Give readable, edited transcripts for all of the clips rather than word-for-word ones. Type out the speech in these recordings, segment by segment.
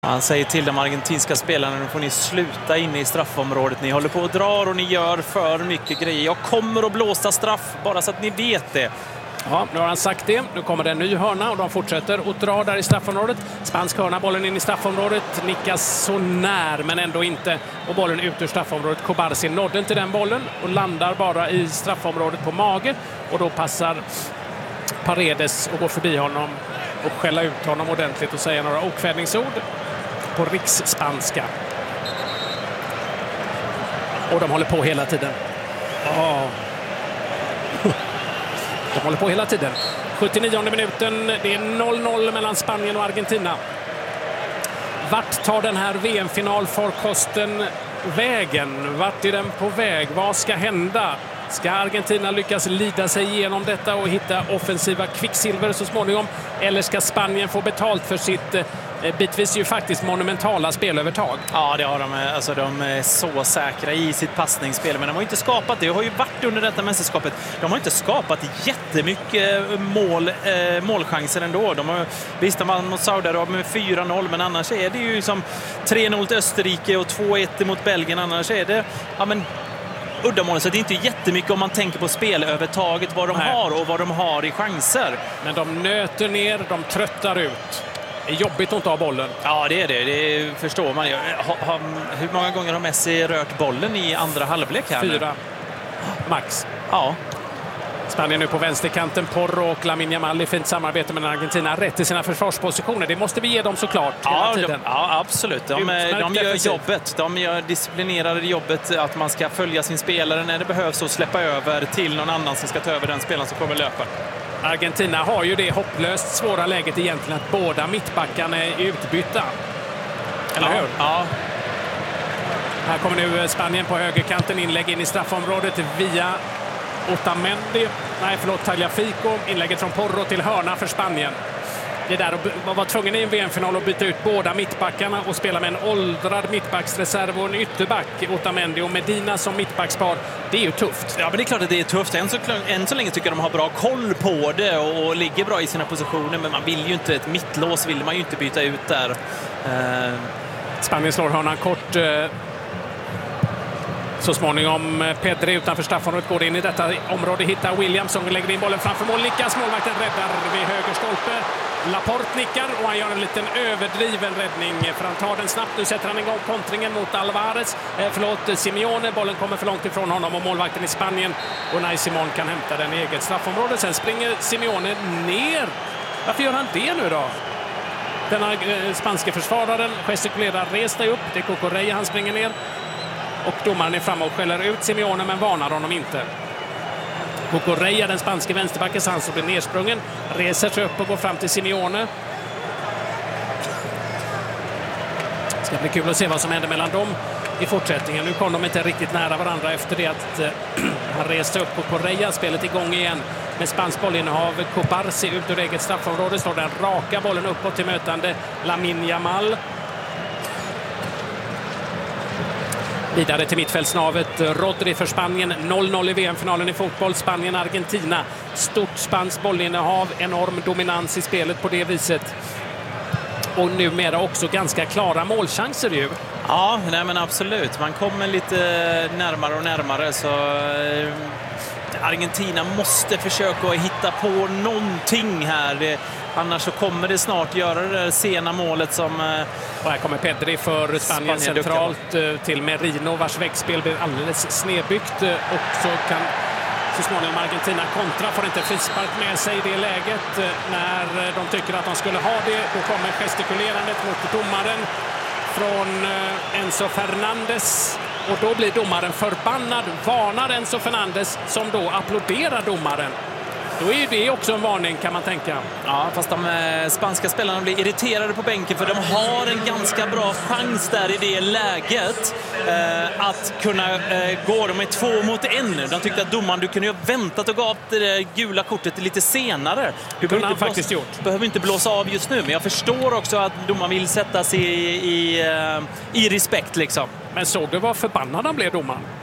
Han säger till de argentinska spelarna: nu får ni sluta inne i straffområdet. Ni håller på att dra och ni gör för mycket grejer. Jag kommer att blåsa straff, bara så att ni vet det. Ja, nu har han sagt det. Nu kommer det en ny hörna och de fortsätter att dra där i straffområdet. Spansk hörna, bollen in i straffområdet. Nickas så när, men ändå inte. Och bollen ut ur straffområdet. Cobarsi nådde inte den bollen och landar bara i straffområdet på mage. Och då passar Paredes och går förbi honom och skälla ut honom ordentligt och säga några okvädningsord på riksspanska. Och de håller på hela tiden. De håller på hela tiden. 79:e minuten. Det är 0-0 mellan Spanien och Argentina. Vart tar den här VM-finalfarkosten vägen? Vart är den på väg? Vad ska hända? Ska Argentina lyckas lida sig igenom detta och hitta offensiva kvicksilver så småningom? Eller ska Spanien få betalt för sitt bitvis ju faktiskt monumentala spelövertag? Ja, det har de. Alltså, de är så säkra i sitt passningsspel. Men de har inte skapat det. Det har ju varit under detta mästerskapet. De har inte skapat jättemycket målchanser ändå. Visst, de har mot Saudiarabien med 4-0. Men annars är det ju som 3-0 till Österrike och 2-1 mot Belgien. Annars är det... Ja, men uddamål, så det är inte jättemycket om man tänker på spelövertaget, vad de har och vad de har i chanser. Men de nöter ner, de tröttar ut. Det är jobbigt att inte ha bollen. Ja, det är det. Det förstår man. Hur många gånger har Messi rört bollen i andra halvlek här? 4 max. Ja. Spanien nu på vänsterkanten. Porro och Lamine Yamal i fint samarbete med Argentina. Rätt i sina försvarspositioner. Det måste vi ge dem såklart hela tiden. Ja, absolut. De gör jobbet. De gör disciplinerade jobbet att man ska följa sin spelare när det behövs och släppa över till någon annan som ska ta över den spelaren som kommer löpa. Argentina har ju det hopplöst svåra läget egentligen att båda mittbackarna är utbytta. Eller hur? Ja. Här kommer nu Spanien på högerkanten. Inlägg in i straffområdet via Otamendi. Tagliafico. Inlägget från Porro till hörna för Spanien. Det där att vara tvungen i en VM-final att byta ut båda mittbackarna och spela med en åldrad mittbacksreserv och en ytterback, Otamendi och Medina som mittbackspar. Det är ju tufft. Ja, men det är klart att det är tufft. Än så länge tycker jag de har bra koll på det och ligger bra i sina positioner. Men man vill ju inte, ett mittlås vill man ju inte byta ut där. Spanien slår hörnan kort. Så småningom Pedri utanför straffområdet går in i detta område, hittar Williamson och lägger in bollen framför mål. Nickas, målvakten räddar vid höger stolpe. Laporte nickar och han gör en liten överdriven räddning för han tar den snabbt. Nu sätter han igång kontringen mot Alvarez. Simeone, bollen kommer för långt ifrån honom och målvakten i Spanien Unai Simon kan hämta den i eget straffområde. Sen springer Simeone ner. Varför gör han det nu då? Den spanske försvararen gestikulerar, res dig upp. Det är Cucurella, han springer ner. Och domaren är framme och skäller ut Simeone men varnar honom inte. Cucurella, den spanske vänsterbacken, han som blir nersprungen, reser sig upp och går fram till Simeone. Det ska bli kul att se vad som händer mellan dem i fortsättningen. Nu kom de inte riktigt nära varandra efter det att han reste upp på Cucurella. Spelet igång igen med spansk bollinnehav. Cobarsi ut ur eget straffområde. Står den raka bollen uppåt till mötande Lamine Yamal. Vidare till mittfältsnavet. Rodri för Spanien. 0-0 i VM-finalen i fotboll. Spanien-Argentina. Stort spanskt bollinnehav. Enorm dominans i spelet på det viset. Och numera också ganska klara målchanser ju. Ja, nej men absolut. Man kommer lite närmare och närmare så... Argentina måste försöka hitta på någonting här. Annars så kommer det snart göra det där sena målet som... Och här kommer Pedri för Spanien centralt till Merino vars väggspel blir alldeles snedbyggt. Och så kan så småningom Argentina kontra, får inte frispark med sig i det läget. När de tycker att de skulle ha det, då kommer gestikulerandet mot domaren från Enzo Fernandes. Och då blir domaren förbannad, varnar Enzo Fernandes som då applåderar domaren. Då är ju det också en varning kan man tänka. Ja, fast de spanska spelarna blir irriterade på bänken för de har en ganska bra chans där i det läget att kunna gå. De är 2 mot 1. De tyckte att domaren, du kunde ju ha väntat och gav det gula kortet lite senare. Du behöver inte blåsa av just nu, men jag förstår också att domaren vill sätta sig i respekt liksom. Men såg du vad förbannad han blev domaren?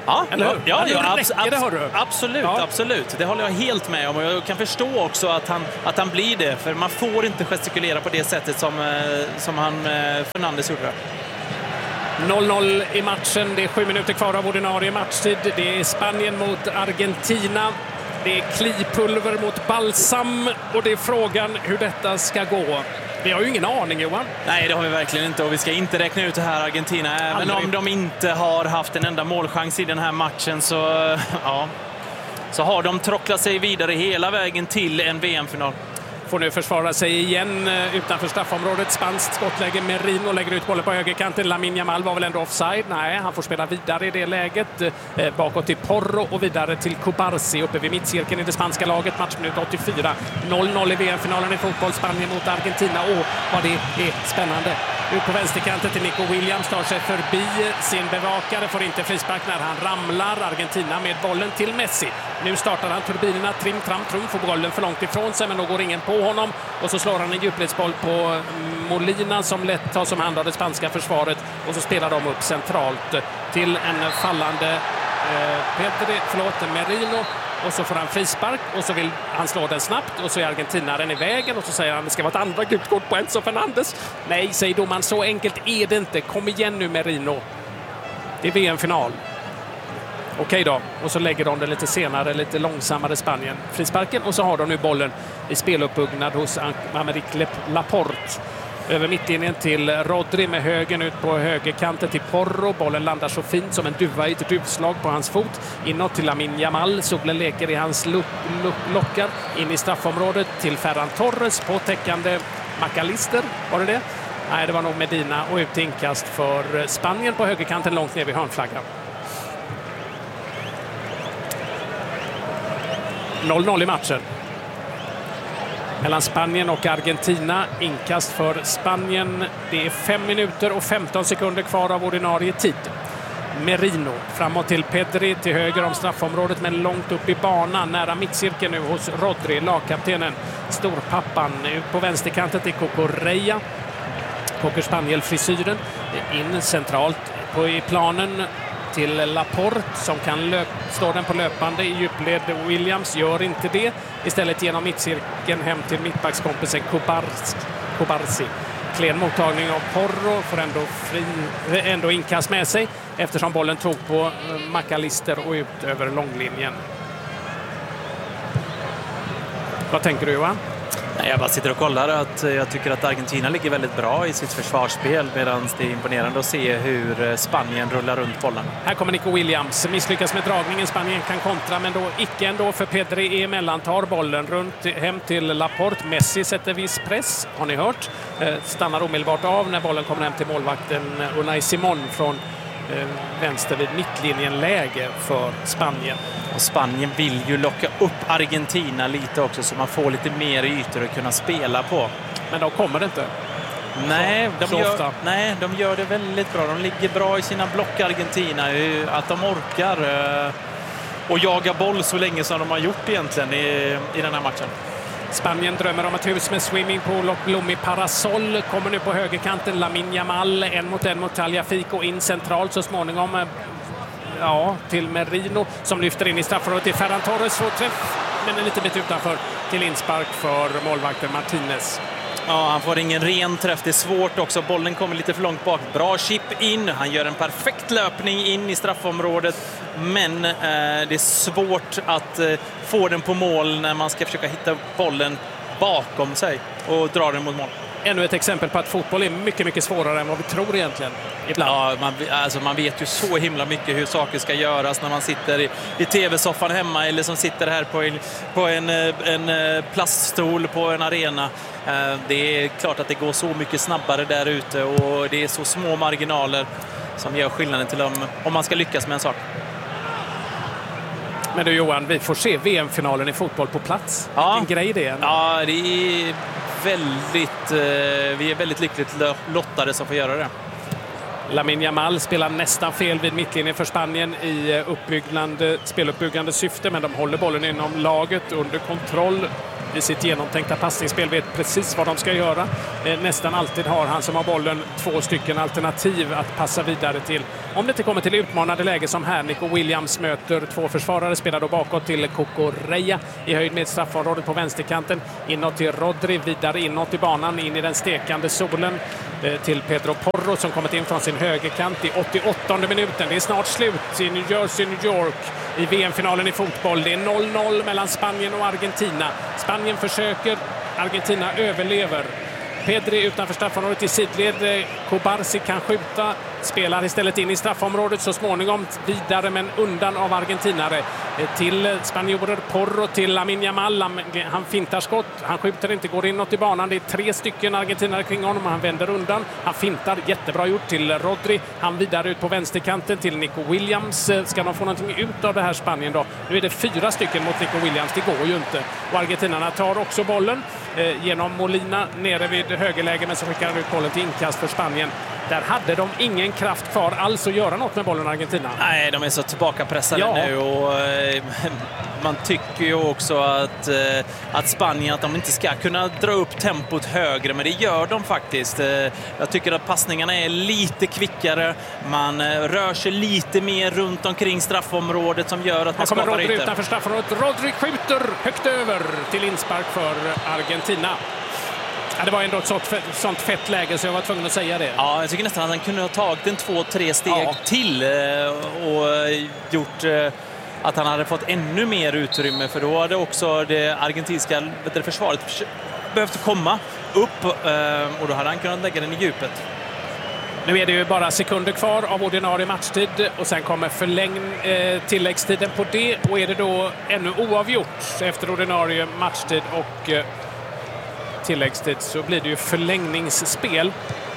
Ja, eller hur? Ja, Absolut. absolut. Det håller jag helt med om. Och jag kan förstå också att han blir det. För man får inte gestikulera på det sättet som Fernandes gjorde. 0-0 i matchen. Det är 7 minuter kvar av ordinarie matchtid. Det är Spanien mot Argentina. Det är klipulver mot balsam. Och det är frågan hur detta ska gå. Vi har ju ingen aning, Johan. Nej, det har vi verkligen inte. Och vi ska inte räkna ut det här Argentina. Även om de inte har haft en enda målchans i den här matchen så har de trocklat sig vidare hela vägen till en VM-final. Får nu försvara sig igen utanför straffområdet. Spanskt skottläge. Merino lägger ut bollen på högerkanten. Lamine Yamal var väl ändå offside? Nej, han får spela vidare i det läget. Bakåt till Porro och vidare till Cubarsi uppe vid mittcirkeln i det spanska laget. Matchminut 84. 0-0 i VM-finalen i fotboll. Spanien mot Argentina. Vad det är spännande. Ut på vänsterkanten till Nico Williams, tar sig förbi sin bevakare, får inte frispark när han ramlar. Argentina med bollen till Messi. Nu startar han turbinerna, trim, får bollen för långt ifrån sig, men då går ingen på honom. Och så slår han en djupledsboll på Molina som lätt tar som hand av det spanska försvaret. Och så spelar de upp centralt till en fallande Merino. Och så får han frispark och så vill han slå den snabbt och så är argentinaren i vägen och så säger han det ska vara ett andra gult kort på Enzo Fernandes. Nej, säger domaren, så enkelt är det inte. Kom igen nu Merino. Det är VM-final. Okej då. Och så lägger de det lite senare, lite långsammare Spanien. Frisparken och så har de nu bollen i speluppbyggnad hos Aymeric Laporte. Över mittlinjen till Rodri med högen ut på högerkanten till Porro. Bollen landar så fint som en duva i ett duvslag på hans fot. Inåt till Lamine Yamal. Solen leker i hans lockar. In i straffområdet till Ferran Torres på täckande McAllister. Var det det? Nej, det var nog Medina och ut inkast för Spanien på högerkanten långt ner vid hörnflaggan. 0-0 i matchen mellan Spanien och Argentina. Inkast för Spanien. Det är 5 minuter och 15 sekunder kvar av ordinarie tid. Merino framåt till Pedri till höger om straffområdet men långt upp i banan. Nära mittcirkeln nu hos Rodri, lagkaptenen. Storpappan ut på vänsterkanten till Cucurella. Cocker Spaniel-frisyren. In centralt i planen till Laporte som kan slå den på löpande i djupled. Williams gör inte det. Istället genom mittcirkeln hem till mittbackskompisen Cubarsi. Klen mottagning av Porro får ändå inkast med sig eftersom bollen tog på McAllister och ut över långlinjen. Vad tänker du, Johan? Jag bara sitter och kollar att jag tycker att Argentina ligger väldigt bra i sitt försvarsspel medan det är imponerande att se hur Spanien rullar runt bollen. Här kommer Nico Williams, misslyckas med dragningen. Spanien kan kontra men då icke ändå för Pedri emellan tar bollen runt hem till Laporte. Messi sätter viss press, har ni hört. Stannar omedelbart av när bollen kommer hem till målvakten Unai Simon från vänster vid mittlinjen läge för Spanien. Och Spanien vill ju locka upp Argentina lite också så man får lite mer ytor att kunna spela på. Men de kommer det inte. Nej, de gör det väldigt bra. De ligger bra i sina block Argentina. Att de orkar och jaga boll så länge som de har gjort egentligen i den här matchen. Spanien drömmer om ett hus med swimmingpool och blommig parasoll. Kommer nu på högerkanten Lamine Yamal. En mot Tagliafico in centralt så småningom. Till Merino som lyfter in i straffområdet till Ferran Torres och träff, men en liten bit utanför till inspark för målvakten Martinez. Ja, han får ingen ren träff. Det är svårt också. Bollen kommer lite för långt bak. Bra chip in. Han gör en perfekt löpning in i straffområdet. Men det är svårt att få den på mål när man ska försöka hitta bollen bakom sig och dra den mot mål. Ännu ett exempel på att fotboll är mycket, mycket svårare än vad vi tror egentligen. Ibland. Ja, man vet ju så himla mycket hur saker ska göras när man sitter i tv-soffan hemma eller som sitter här på en plaststol på en arena. Det är klart att det går så mycket snabbare där ute och det är så små marginaler som gör skillnaden till om man ska lyckas med en sak. Men du Johan, vi får se VM-finalen i fotboll på plats. Ja. Vilken grej det är. Ja, det är vi är väldigt lyckligt lottade som får göra det. Lamine Yamal spelar nästan fel vid mittlinjen för Spanien i speluppbyggande syfte, men de håller bollen inom laget under kontroll. i sitt genomtänkta passningsspel, vet precis vad de ska göra. Nästan alltid har han som har bollen 2 stycken alternativ att passa vidare till. Om det inte kommer till utmanande läge som här, Nico Williams möter 2 försvarare, spelar då bakåt till Cucurella i höjd med straffområdet på vänsterkanten. Inåt till Rodri, vidare inåt i banan, in i den stekande solen till Pedro Porro som kommit in från sin högerkant i 88:e minuten. Det är snart slut i New Jersey, New York i VM-finalen i fotboll. Det är 0-0 mellan Spanien och Argentina. Spanien försöker, Argentina överlever. Pedri utanför straffområdet i sidled. Kubarsi kan skjuta, spelar istället in i straffområdet så småningom vidare men undan av argentinare. Till spanjorer, Porro till Lamine Yamal. Han fintar skott, han skjuter inte, går inåt i banan. Det är 3 stycken argentinare kring honom, han vänder undan. Han fintar, jättebra gjort till Rodri. Han vidare ut på vänsterkanten till Nico Williams. Ska de få någonting ut av det här Spanien då? Nu är det 4 stycken mot Nico Williams, det går ju inte. Och argentinarna tar också bollen genom Molina nere vid högerläge, men så skickar han ut bollen till inkast för Spanien. Där hade de ingen kraft kvar alls att göra något med bollen Argentina. Nej, de är så tillbakapressade nu och man tycker ju också att Spanien, att de inte ska kunna dra upp tempot högre, men det gör de faktiskt. Jag tycker att passningarna är lite kvickare, man rör sig lite mer runt omkring straffområdet som gör att man skapar Rodri ytor. Utanför straffområdet, Rodri skjuter högt över till inspark för Argentina. Ja, det var ändå ett sånt fett läge så jag var tvungen att säga det. Ja, jag tycker nästan att han kunde ha tagit en 2-3 steg till och gjort att han hade fått ännu mer utrymme, för då hade också det argentinska försvaret behövt komma upp och då hade han kunnat lägga den i djupet. Nu är det ju bara sekunder kvar av ordinarie matchtid och sen kommer tilläggstiden på det, och är det då ännu oavgjort efter ordinarie matchtid och tilläggstid så blir det ju förlängningsspel.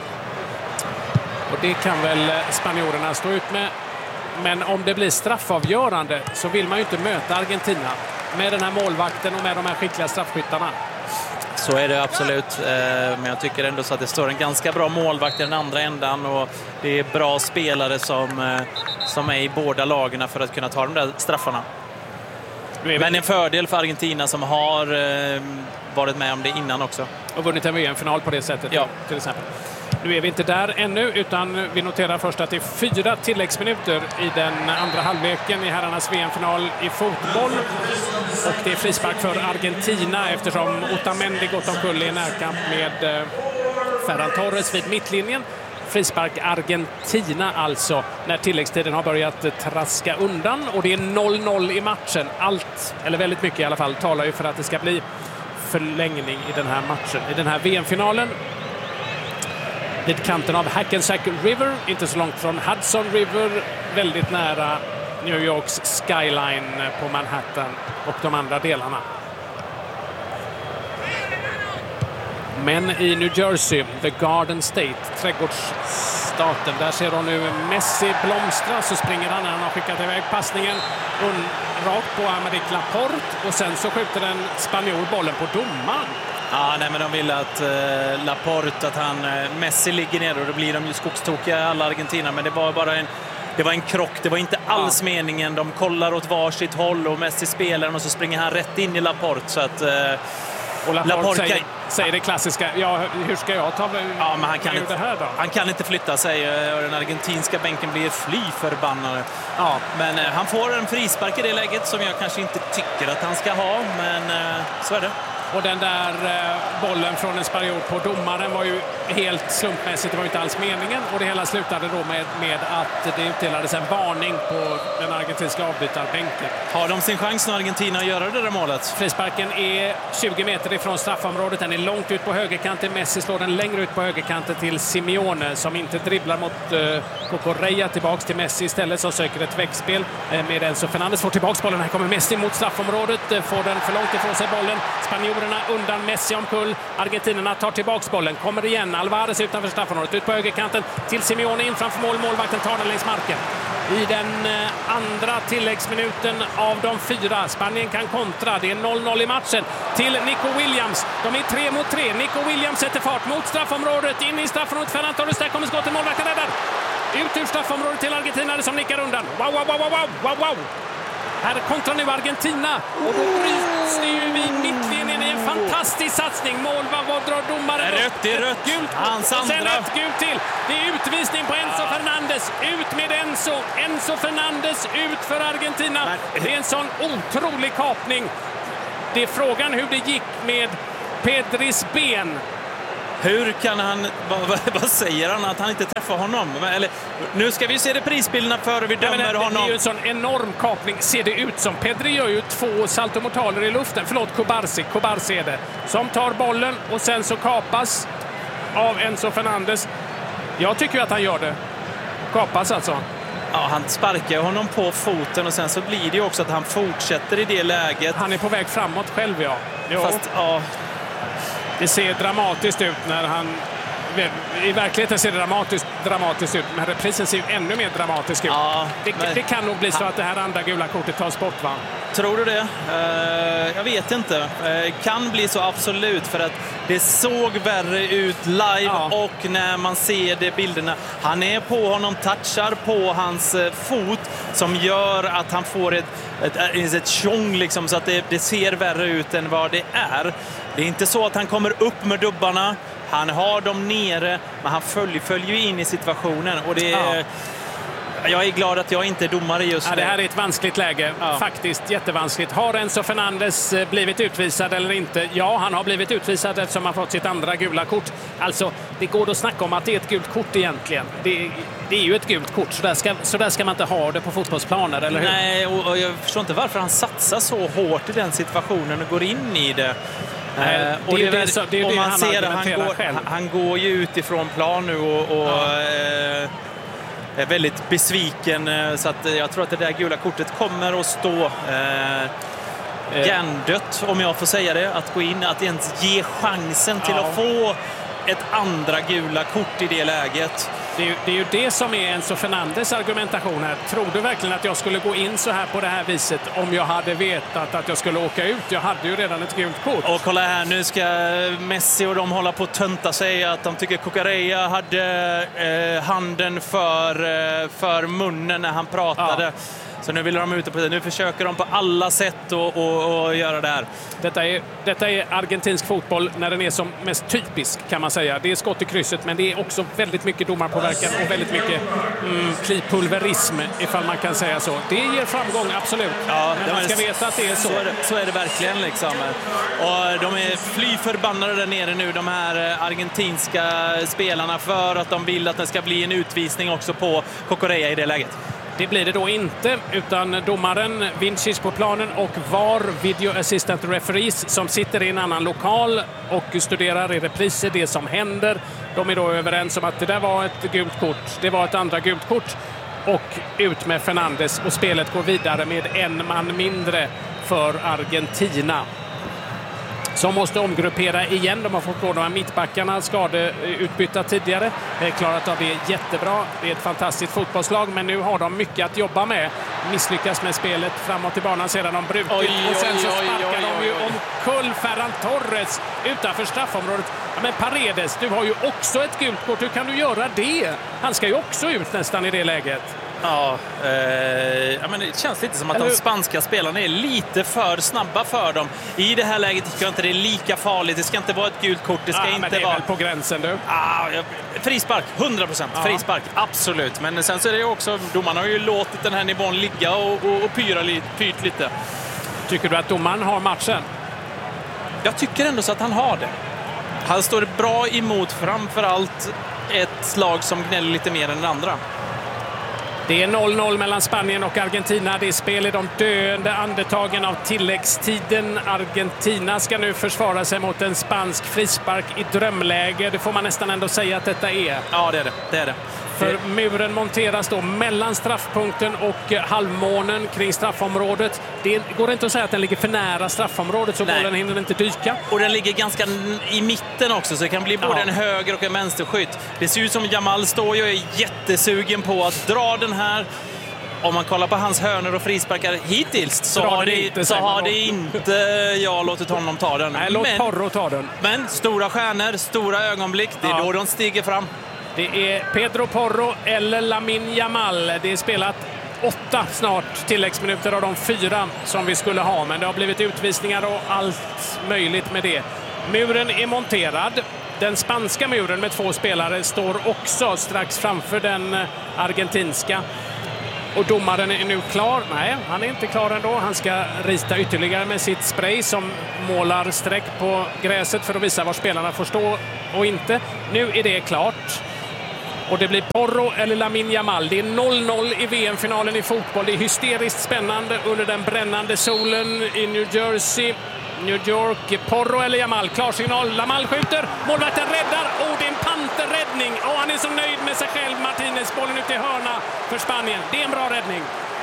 Och det kan väl spanjorerna stå ut med. Men om det blir straffavgörande så vill man ju inte möta Argentina med den här målvakten och med de här skickliga straffskyttarna. Så är det absolut, men jag tycker ändå så att det står en ganska bra målvakt i den andra ändan och det är bra spelare som är i båda lagarna för att kunna ta de där straffarna. Men en fördel för Argentina som har varit med om det innan också. Och vunnit en VM-final på det sättet, ja, till exempel. Nu är vi inte där ännu, utan vi noterar först att det är 4 tilläggsminuter i den andra halvleken i herrarnas VM-final i fotboll. Och det är frispark för Argentina eftersom Otamendi gått omkull i närkamp med Ferran Torres vid mittlinjen. Frispark Argentina alltså när tilläggstiden har börjat traska undan, och det är 0-0 i matchen. Allt, eller väldigt mycket i alla fall, talar ju för att det ska bli förlängning i den här matchen, i den här VM-finalen. Vid kanten av Hackensack River, inte så långt från Hudson River, väldigt nära New Yorks skyline på Manhattan och de andra delarna. Men i New Jersey, The Garden State, trädgårdsstaten, där ser hon nu Messi blomstra, så springer han när han har skickat iväg passningen rakt på Aymeric Laporte, och sen så skjuter en spanjor bollen på domaren. Ja, nej, men de vill att Laporte, att Messi ligger ner, och då blir de ju skogstokiga alla Argentina, men det var bara en krock, det var inte alls meningen. De kollar åt varsitt håll och Messi spelar och så springer han rätt in i Laporte, så att och Laporte säger det klassiska, ja, hur ska jag ta men han kan inte, det här då? Han kan inte flytta sig, och den argentinska bänken blir fly förbannade. Ja, men han får en frispark i det läget som jag kanske inte tycker att han ska ha, men så är det. Och den där bollen från en spanjor på domaren var ju helt slumpmässigt, det var ju inte alls meningen. Och det hela slutade då med att det utdelades en varning på den argentinska avbytarbänken. Har de sin chans nu, Argentina, att göra det där målet? Frisparken är 20 meter ifrån straffområdet. Den är långt ut på högerkanten. Messi slår den längre ut på högerkanten till Simeone som inte dribblar mot Cucurella. Tillbaks till Messi istället som söker ett växtspel med Enzo Fernandez. Får tillbaks bollen. Här kommer Messi mot straffområdet. Får den för långt ifrån sig bollen. Spanjorerna undan Messi omkull. Argentinerna tar tillbaks bollen. Kommer igen. Alvarez utanför straffområdet. Ut på högerkanten till Simeone in framför mål. Målvakten tar den längs marken. I den andra tilläggsminuten av de 4. Spanien kan kontra. Det är 0-0 i matchen till Nico Williams. De är 3 mot 3. Nico Williams sätter fart mot straffområdet. In i straffområdet. Ferran Torres. Där kommer skottet. Målvakten räddar. Ut ur straffområdet till argentinare som nickar undan. Wow, wow, wow, wow, wow, wow. Här kontrar nu Argentina och då bryts det ju vid mittlinjen i en fantastisk satsning. Mål, vad drar domaren? Det är rött. Gult. Hans och sen andra. ett gult till. Det är utvisning på Enzo Fernandes. Ut med Enzo. Enzo Fernandes ut för Argentina. Det är en sån otrolig kapning. Det är frågan hur det gick med Pedris ben. Hur kan han, vad säger han, att han inte träffar honom? Eller, nu ska vi se reprisbilderna före vi dömer honom. Det är ju en sån enorm kapning, ser det ut som. Pedri gör ju 2 saltomortaler i luften. Förlåt, Kubarsi är det. Som tar bollen och sen så kapas av Enzo Fernandes. Jag tycker ju att han gör det. Kapas alltså. Ja, han sparkar honom på foten och sen så blir det ju också att han fortsätter i det läget. Han är på väg framåt själv, ja. Fast, ja. Det ser dramatiskt ut när han... I verkligheten ser det dramatiskt ut, men reprisen ser ju ännu mer dramatisk ut. Ja, det kan nog bli så att det här andra gula kortet tas bort, va? Tror du det? Jag vet inte. Kan bli så, absolut, för att det såg värre ut live och när man ser det bilderna. Han är på honom, touchar på hans fot som gör att han får ett tjong liksom, så att det ser värre ut än vad det är. Det är inte så att han kommer upp med dubbarna. Han har dem nere, men han följer ju in i situationen. Och det är, jag är glad att jag inte är domare just nu. Det här är ett vanskligt läge, faktiskt jättevanskligt. Har Enzo Fernandes blivit utvisad eller inte? Ja, han har blivit utvisad eftersom han fått sitt andra gula kort. Alltså, det går att snacka om att det är ett gult kort egentligen. Det är ju ett gult kort, så där ska man inte ha det på fotbollsplaner, eller hur? Nej, och jag förstår inte varför han satsar så hårt i den situationen och går in i det. Och man ser att han går ju utifrån plan nu och är väldigt besviken, så att jag tror att det där gula kortet kommer att stå hjärndött, om jag får säga det, att gå in, att ens ge chansen till att få ett andra gula kort i det läget. Det är ju det som är Enzo Fernandes argumentation här. Tror du verkligen att jag skulle gå in så här på det här viset om jag hade vetat att jag skulle åka ut? Jag hade ju redan ett gult kort. Och kolla här, nu ska Messi och de hålla på att tönta sig att de tycker Cucurella hade handen för munnen när han pratade. Ja. Så nu vill de ut på det. Nu försöker de på alla sätt att göra det här. Detta är argentinsk fotboll när den är som mest typisk, kan man säga. Det är skott i krysset, men det är också väldigt mycket domarpåverkan och väldigt mycket klipulverism, ifall man kan säga så. Det ger framgång, absolut. Ja, men man ska veta att det är så. Så är det verkligen liksom. Och de är fly förbannade där nere nu, de här argentinska spelarna, för att de vill att det ska bli en utvisning också på Cucurella i det läget. Det blir det då inte, utan domaren Vincis på planen och VAR, Video Assistant Referees, som sitter i en annan lokal och studerar i repriser det som händer. De är då överens om att det där var ett gult kort, det var ett andra gult kort, och ut med Fernandes, och spelet går vidare med en man mindre för Argentina, som måste omgruppera igen. De har fått på de här mittbackarna skadeutbytta tidigare. Klarat av det jättebra. Det är ett fantastiskt fotbollslag, men nu har de mycket att jobba med. Misslyckas med spelet framåt i banan sedan de brutit. Och sen så sparkar de ju omkull Ferran Torres utanför straffområdet. Ja, men Paredes, du har ju också ett gult kort. Hur kan du göra det? Han ska ju också ut nästan i det läget. Ja, men det känns lite som att de spanska spelarna är lite för snabba för dem. I det här läget tycker jag inte det är lika farligt. Det ska inte vara ett gult kort. Det ska inte men det är vara väl på gränsen, du. Frispark, 100%. Frispark, absolut. Men sen så är det också, domarna har ju låtit den här nivån ligga och pyrt lite. Tycker du att domaren har matchen? Jag tycker ändå så att han har det. Han står bra emot, framförallt ett lag som gnäller lite mer än den andra. Det är 0-0 mellan Spanien och Argentina. Det är spel i de döende andetagen av tilläggstiden. Argentina ska nu försvara sig mot en spansk frispark i drömläge. Det får man nästan ändå säga att detta är. Ja, det är det. För muren monteras då mellan straffpunkten och halvmånen kring straffområdet. Det går inte att säga att den ligger för nära straffområdet, så bollen hinner inte dyka. Och den ligger ganska i mitten också, så det kan bli både en höger- och en vänsterskytt. Det ser ut som Jamal står ju och är jättesugen på att dra den här. Om man kollar på hans hörnor och frisparkar hittills så har det inte jag låtit honom ta den. Nej, låt Porro ta den. Men stora stjärnor, stora ögonblick, det är då de stiger fram. Det är Pedro Porro eller Lamine Yamal. Det är spelat 8 snart tilläggsminuter av de 4 som vi skulle ha, men det har blivit utvisningar och allt möjligt med det. Muren är monterad. Den spanska muren med 2 spelare står också strax framför den argentinska. Och domaren är nu klar. Nej, han är inte klar ändå. Han ska rita ytterligare med sitt spray som målar streck på gräset för att visa var spelarna får stå och inte. Nu är det klart. Och det blir Porro eller Lamine Yamal. Det är 0-0 i VM-finalen i fotboll. Det är hysteriskt spännande under den brännande solen i New Jersey. New York, Porro eller Yamal. Klarsignal, Lamal skjuter, målvakten räddar. Det är en panterräddning. Han är så nöjd med sig själv, Martinez. Bollen ut i hörna för Spanien. Det är en bra räddning.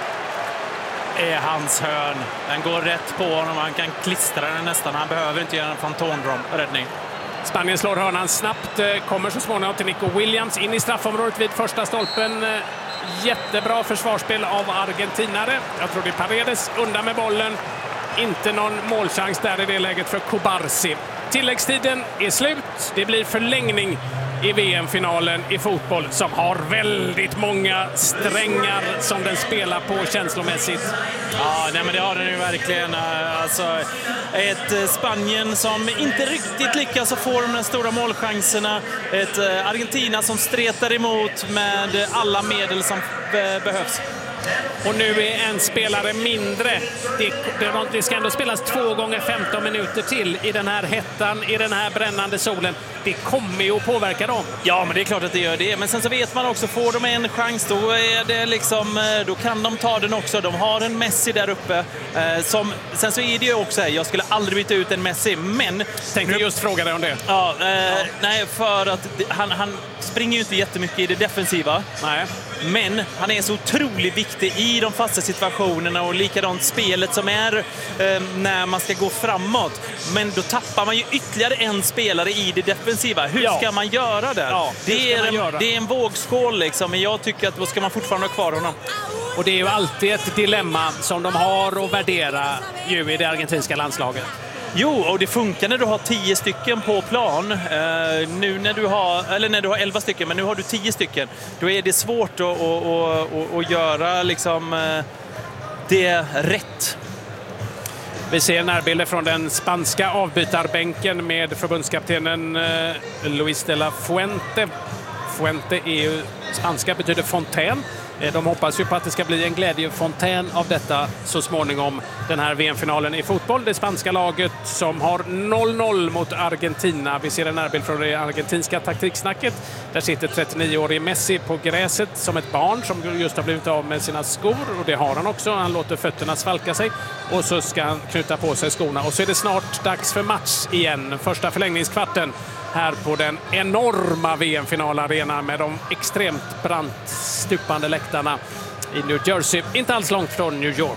Det är hans hörn. Den går rätt på honom. Han kan klistra den nästan. Han behöver inte göra en fantomräddning. Spanien slår hörnan snabbt. Kommer så småningom till Nico Williams in i straffområdet vid första stolpen. Jättebra försvarsspel av argentinare. Jag tror det är Paredes undan med bollen. Inte någon målchans där i det läget för Kubarsi. Tilläggstiden är slut. Det blir förlängning i VM-finalen i fotboll som har väldigt många strängar som den spelar på känslomässigt. Ja, nej, men det har den ju verkligen. Alltså, ett Spanien som inte riktigt lyckas att få de här stora målchanserna. Ett Argentina som stretar emot med alla medel som behövs. Och nu är en spelare mindre. Det ska ändå spelas 2 gånger 15 minuter till i den här hettan, i den här brännande solen. Det kommer ju att påverka dem. Ja, men det är klart att det gör det. Men sen så vet man också, får de en chans, då är det liksom, då kan de ta den också. De har en Messi där uppe. Sen så är det ju också, jag skulle aldrig byta ut en Messi, men... Tänkte just fråga dig om det. Ja, nej, för att han springer ju inte jättemycket i det defensiva. Nej. Men han är så otroligt viktig i de fasta situationerna och likadant spelet som är när man ska gå framåt. Men då tappar man ju ytterligare en spelare i det defensiva. Hur ska man göra där? Ja, det är en vågskål liksom, men jag tycker att då ska man fortfarande ha kvar honom. Och det är ju alltid ett dilemma som de har att värdera ju i det argentinska landslaget. Jo, och det funkar när du har 10 stycken på plan. Nu när du har 11 stycken, men nu har du 10 stycken. Då är det svårt att göra liksom det rätt. Vi ser närbilder från den spanska avbytarbänken med förbundskaptenen Luis de la Fuente. Fuente är ju spanska, betyder fontän. De hoppas ju på att det ska bli en glädjefontän av detta så småningom, den här VM-finalen i fotboll. Det spanska laget som har 0-0 mot Argentina. Vi ser en närbild från det argentinska taktiksnacket. Där sitter 39-årig Messi på gräset som ett barn som just har blivit av med sina skor. Och det har han också. Han låter fötterna svalka sig och så ska han knyta på sig skorna. Och så är det snart dags för match igen. Första förlängningskvarten här på den enorma VM-finalarenan med de extremt brant stupande läktarna i New Jersey. Inte alls långt från New York.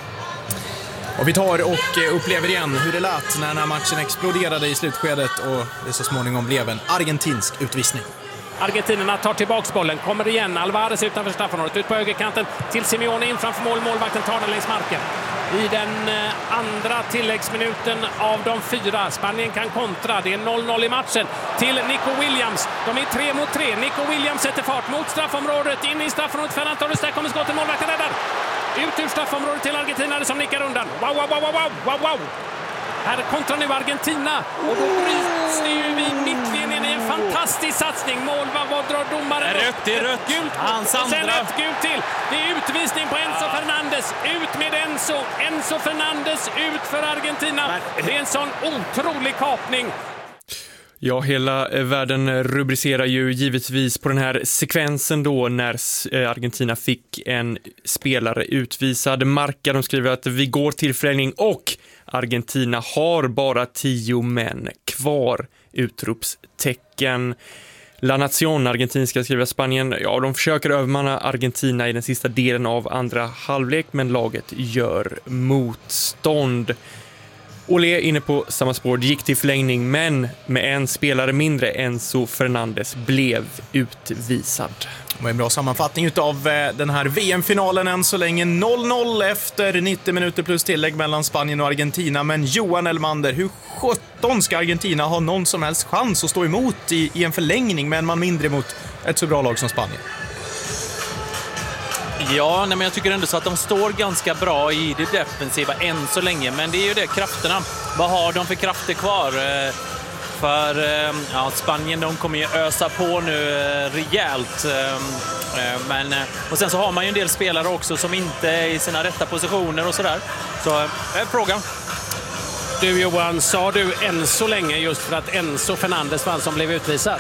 Och vi tar och upplever igen hur det lät när den här matchen exploderade i slutskedet och det så småningom blev en argentinsk utvisning. Argentinerna tar tillbaks bollen, kommer igen. Alvarez utanför straffområdet, ut på högerkanten till Simeone in framför mål. Målvakten tar den längs marken. I den andra tilläggsminuten av de 4. Spanien kan kontra. Det är 0-0 i matchen till Nico Williams. De är 3 mot 3. Nico Williams sätter fart mot straffområdet. In i straffområdet. Ferran Torres, där kommer skottet. Målvakten räddar. Ut ur straffområdet till argentinare som nickar undan. Wow. Här kontrar nu Argentina och då bryts det ju vid mittlinjen i en fantastisk satsning. Vad drar domaren? Det är rött. Gult. Hans andra. Sen ett gult till. Det är utvisning på Enzo Fernandes. Ut med Enzo Fernandes ut för Argentina. Det är en sån otrolig kapning. Ja, hela världen rubricerar ju givetvis på den här sekvensen då när Argentina fick en spelare utvisad. Marca, de skriver att vi går till förlängning och Argentina har bara 10 män kvar. Utropstecken. La Nación, argentinska, skriver Spanien. Ja, de försöker övermanna Argentina i den sista delen av andra halvlek, men laget gör motstånd. Olé inne på samma spår, gick till förlängning, men med en spelare mindre, Enzo Fernandes, blev utvisad. Och en bra sammanfattning av den här VM-finalen än så länge. 0-0 efter 90 minuter plus tillägg mellan Spanien och Argentina. Men Johan Elmander, hur 17 ska Argentina ha någon som helst chans att stå emot i en förlängning med en man mindre mot ett så bra lag som Spanien? Ja, men jag tycker ändå så att de står ganska bra i det defensiva än så länge. Men det är ju det, krafterna. Vad har de för krafter kvar? För Spanien, de kommer ju ösa på nu rejält. Och sen så har man ju en del spelare också som inte är i sina rätta positioner och sådär. Så frågan. Du Johan, sa du än så länge just för att Enzo Fernandes var som blev utvisad?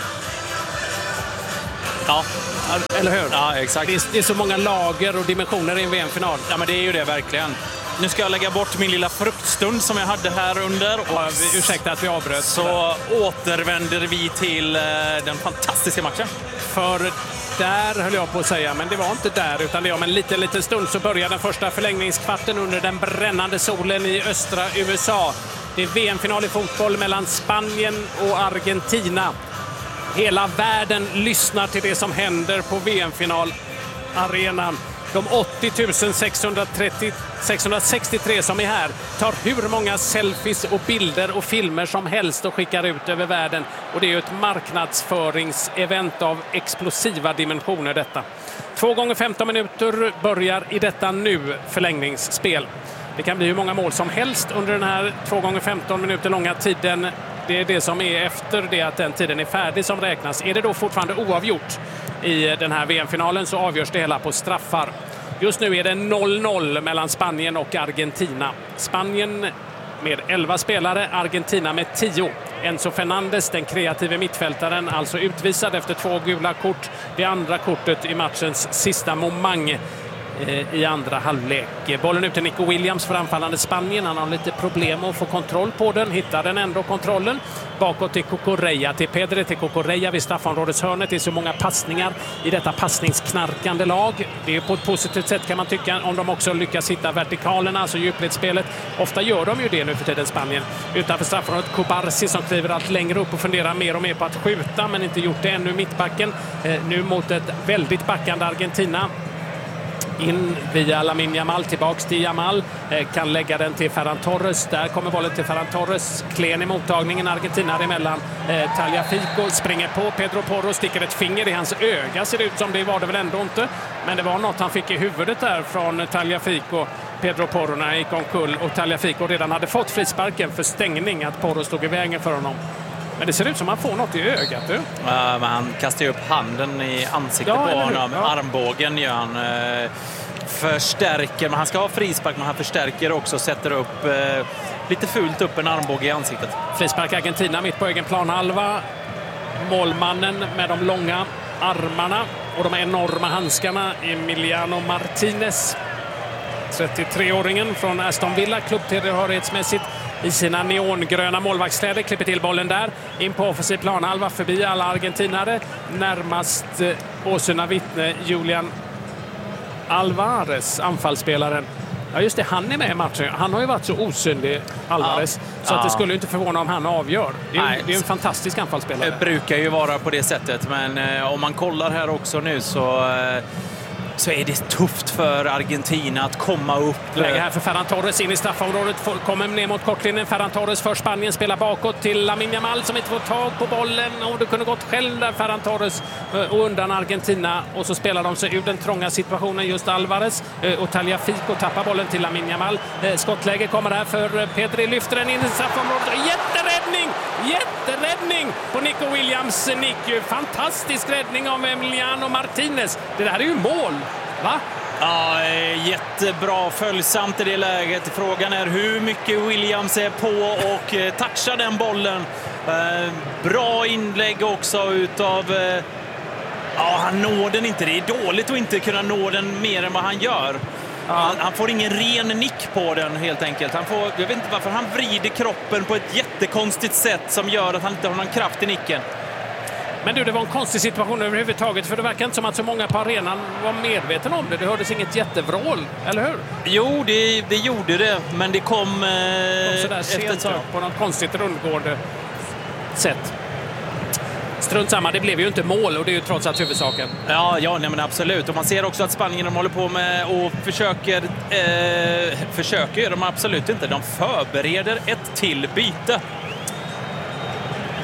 Ja. Eller hur? Ja, exakt. Det är så många lager och dimensioner i en VM-final. Ja, men det är ju det verkligen. Nu ska jag lägga bort min lilla fruktstund som jag hade här under. Och ursäkta att vi avbröt. Så återvänder vi till den fantastiska matchen. För där höll jag på att säga, men det var inte där, utan det är om en liten stund så börjar den första förlängningskvarten under den brännande solen i östra USA. Det är VM-final i fotboll mellan Spanien och Argentina. Hela världen lyssnar till det som händer på VM-finalarenan. De 80 663 som är här tar hur många selfies och bilder och filmer som helst och skickar ut över världen. Och det är ju ett marknadsföringsevent av explosiva dimensioner detta. 2 gånger 15 minuter börjar i detta nu förlängningsspel. Det kan bli hur många mål som helst under den här 2 gånger 15 minuter långa tiden. Det är det som är efter det att den tiden är färdig som räknas. Är det då fortfarande oavgjort i den här VM-finalen så avgörs det hela på straffar. Just nu är det 0-0 mellan Spanien och Argentina. Spanien med 11 spelare, Argentina med 10. Enzo Fernandes, den kreative mittfältaren, alltså utvisad efter 2 gula kort. Det andra kortet i matchens sista momang i andra halvlek. Bollen ut till Nico Williams för anfallande Spanien. Han har lite problem att få kontroll på den. Hittar den ändå kontrollen. Bakåt till Cucurella, till Pedri, till Cucurella vid straffområdeshörnet. Det är så många passningar i detta passningsknarkande lag. Det är på ett positivt sätt kan man tycka om de också lyckas hitta vertikalerna, alltså djupledsspelet. Ofta gör de ju det nu för tiden Spanien. Utanför straffområdet Kubarsi som kliver allt längre upp och funderar mer och mer på att skjuta men inte gjort det ännu mittbacken. Nu mot ett väldigt backande Argentina. In via Lamine Yamal, tillbaks till Yamal, kan lägga den till Ferran Torres. Där kommer bollen till Ferran Torres, klen i mottagningen, Argentina emellan. Tagliafico springer på Pedro Porro, sticker ett finger i hans öga, ser det ut som. Det var det väl ändå inte, men det var något han fick i huvudet där från Tagliafico, Pedro Porro, när han gick omkull och Tagliafico redan hade fått frisparken för stängning, att Porro stod i vägen för honom. Men det ser ut som att han får något i ögat. Men han kastar ju upp handen i ansiktet på honom. Ja. Armbågen gör han. Förstärker, men han ska ha frispark, men han förstärker också och sätter upp lite fult upp en armbåge i ansiktet. Frispark Argentina mitt på egen planhalva. Målmannen med de långa armarna och de enorma handskarna, Emiliano Martinez. 33-åringen från Aston Villa, klubbtillhörighetsmässigt i sina neongröna målvaktskläder, klipper till bollen där, in på offensiv planhalva förbi alla argentinare, närmast åsyna vittne Julian Alvarez, anfallsspelaren. Ja just det, han är med i matchen. Han har ju varit så osynlig, Alvarez, så att det skulle inte förvåna om han avgör. Det är en fantastisk anfallsspelare. Det brukar ju vara på det sättet, men om man kollar här också nu så är det tufft för Argentina att komma upp. Läge här för Ferran Torres in i straffområdet, kommer ner mot kortlinjen. Ferran Torres för Spanien, spelar bakåt till Lamine Yamal som inte får tag på bollen, och det kunde gått själv där Ferran Torres och undan Argentina, och så spelar de sig ur den trånga situationen just Alvarez, och Tagliafico tappar bollen till Lamine Yamal. Skottläge kommer här för Pedri, lyfter den in i straffområdet. Jätteräddning på Nico Williams nick. Fantastisk räddning av Emiliano Martinez. Det där är ju mål, va? Ja, jättebra, följsamt i det läget. Frågan är hur mycket Williams är på och touchar den bollen. Bra inlägg också utav... han når den inte. Det är dåligt att inte kunna nå den mer än vad han gör. Han får ingen ren nick på den helt enkelt. Jag vet inte varför han vrider kroppen på ett jättekonstigt sätt som gör att han inte har någon kraft i nicken. Men du, det var en konstig situation överhuvudtaget, för det verkar inte som att så många på arenan var medvetna om det. Det hördes inget jättevrål, eller hur? Jo, det gjorde det, men det kom sådär sent på något konstigt rundgående sätt. Strunt samma, det blev ju inte mål, och det är ju trots allt huvudsaken. Ja, men absolut. Och man ser också att Spanien, de håller på med och försöker de absolut inte. De förbereder ett till byte.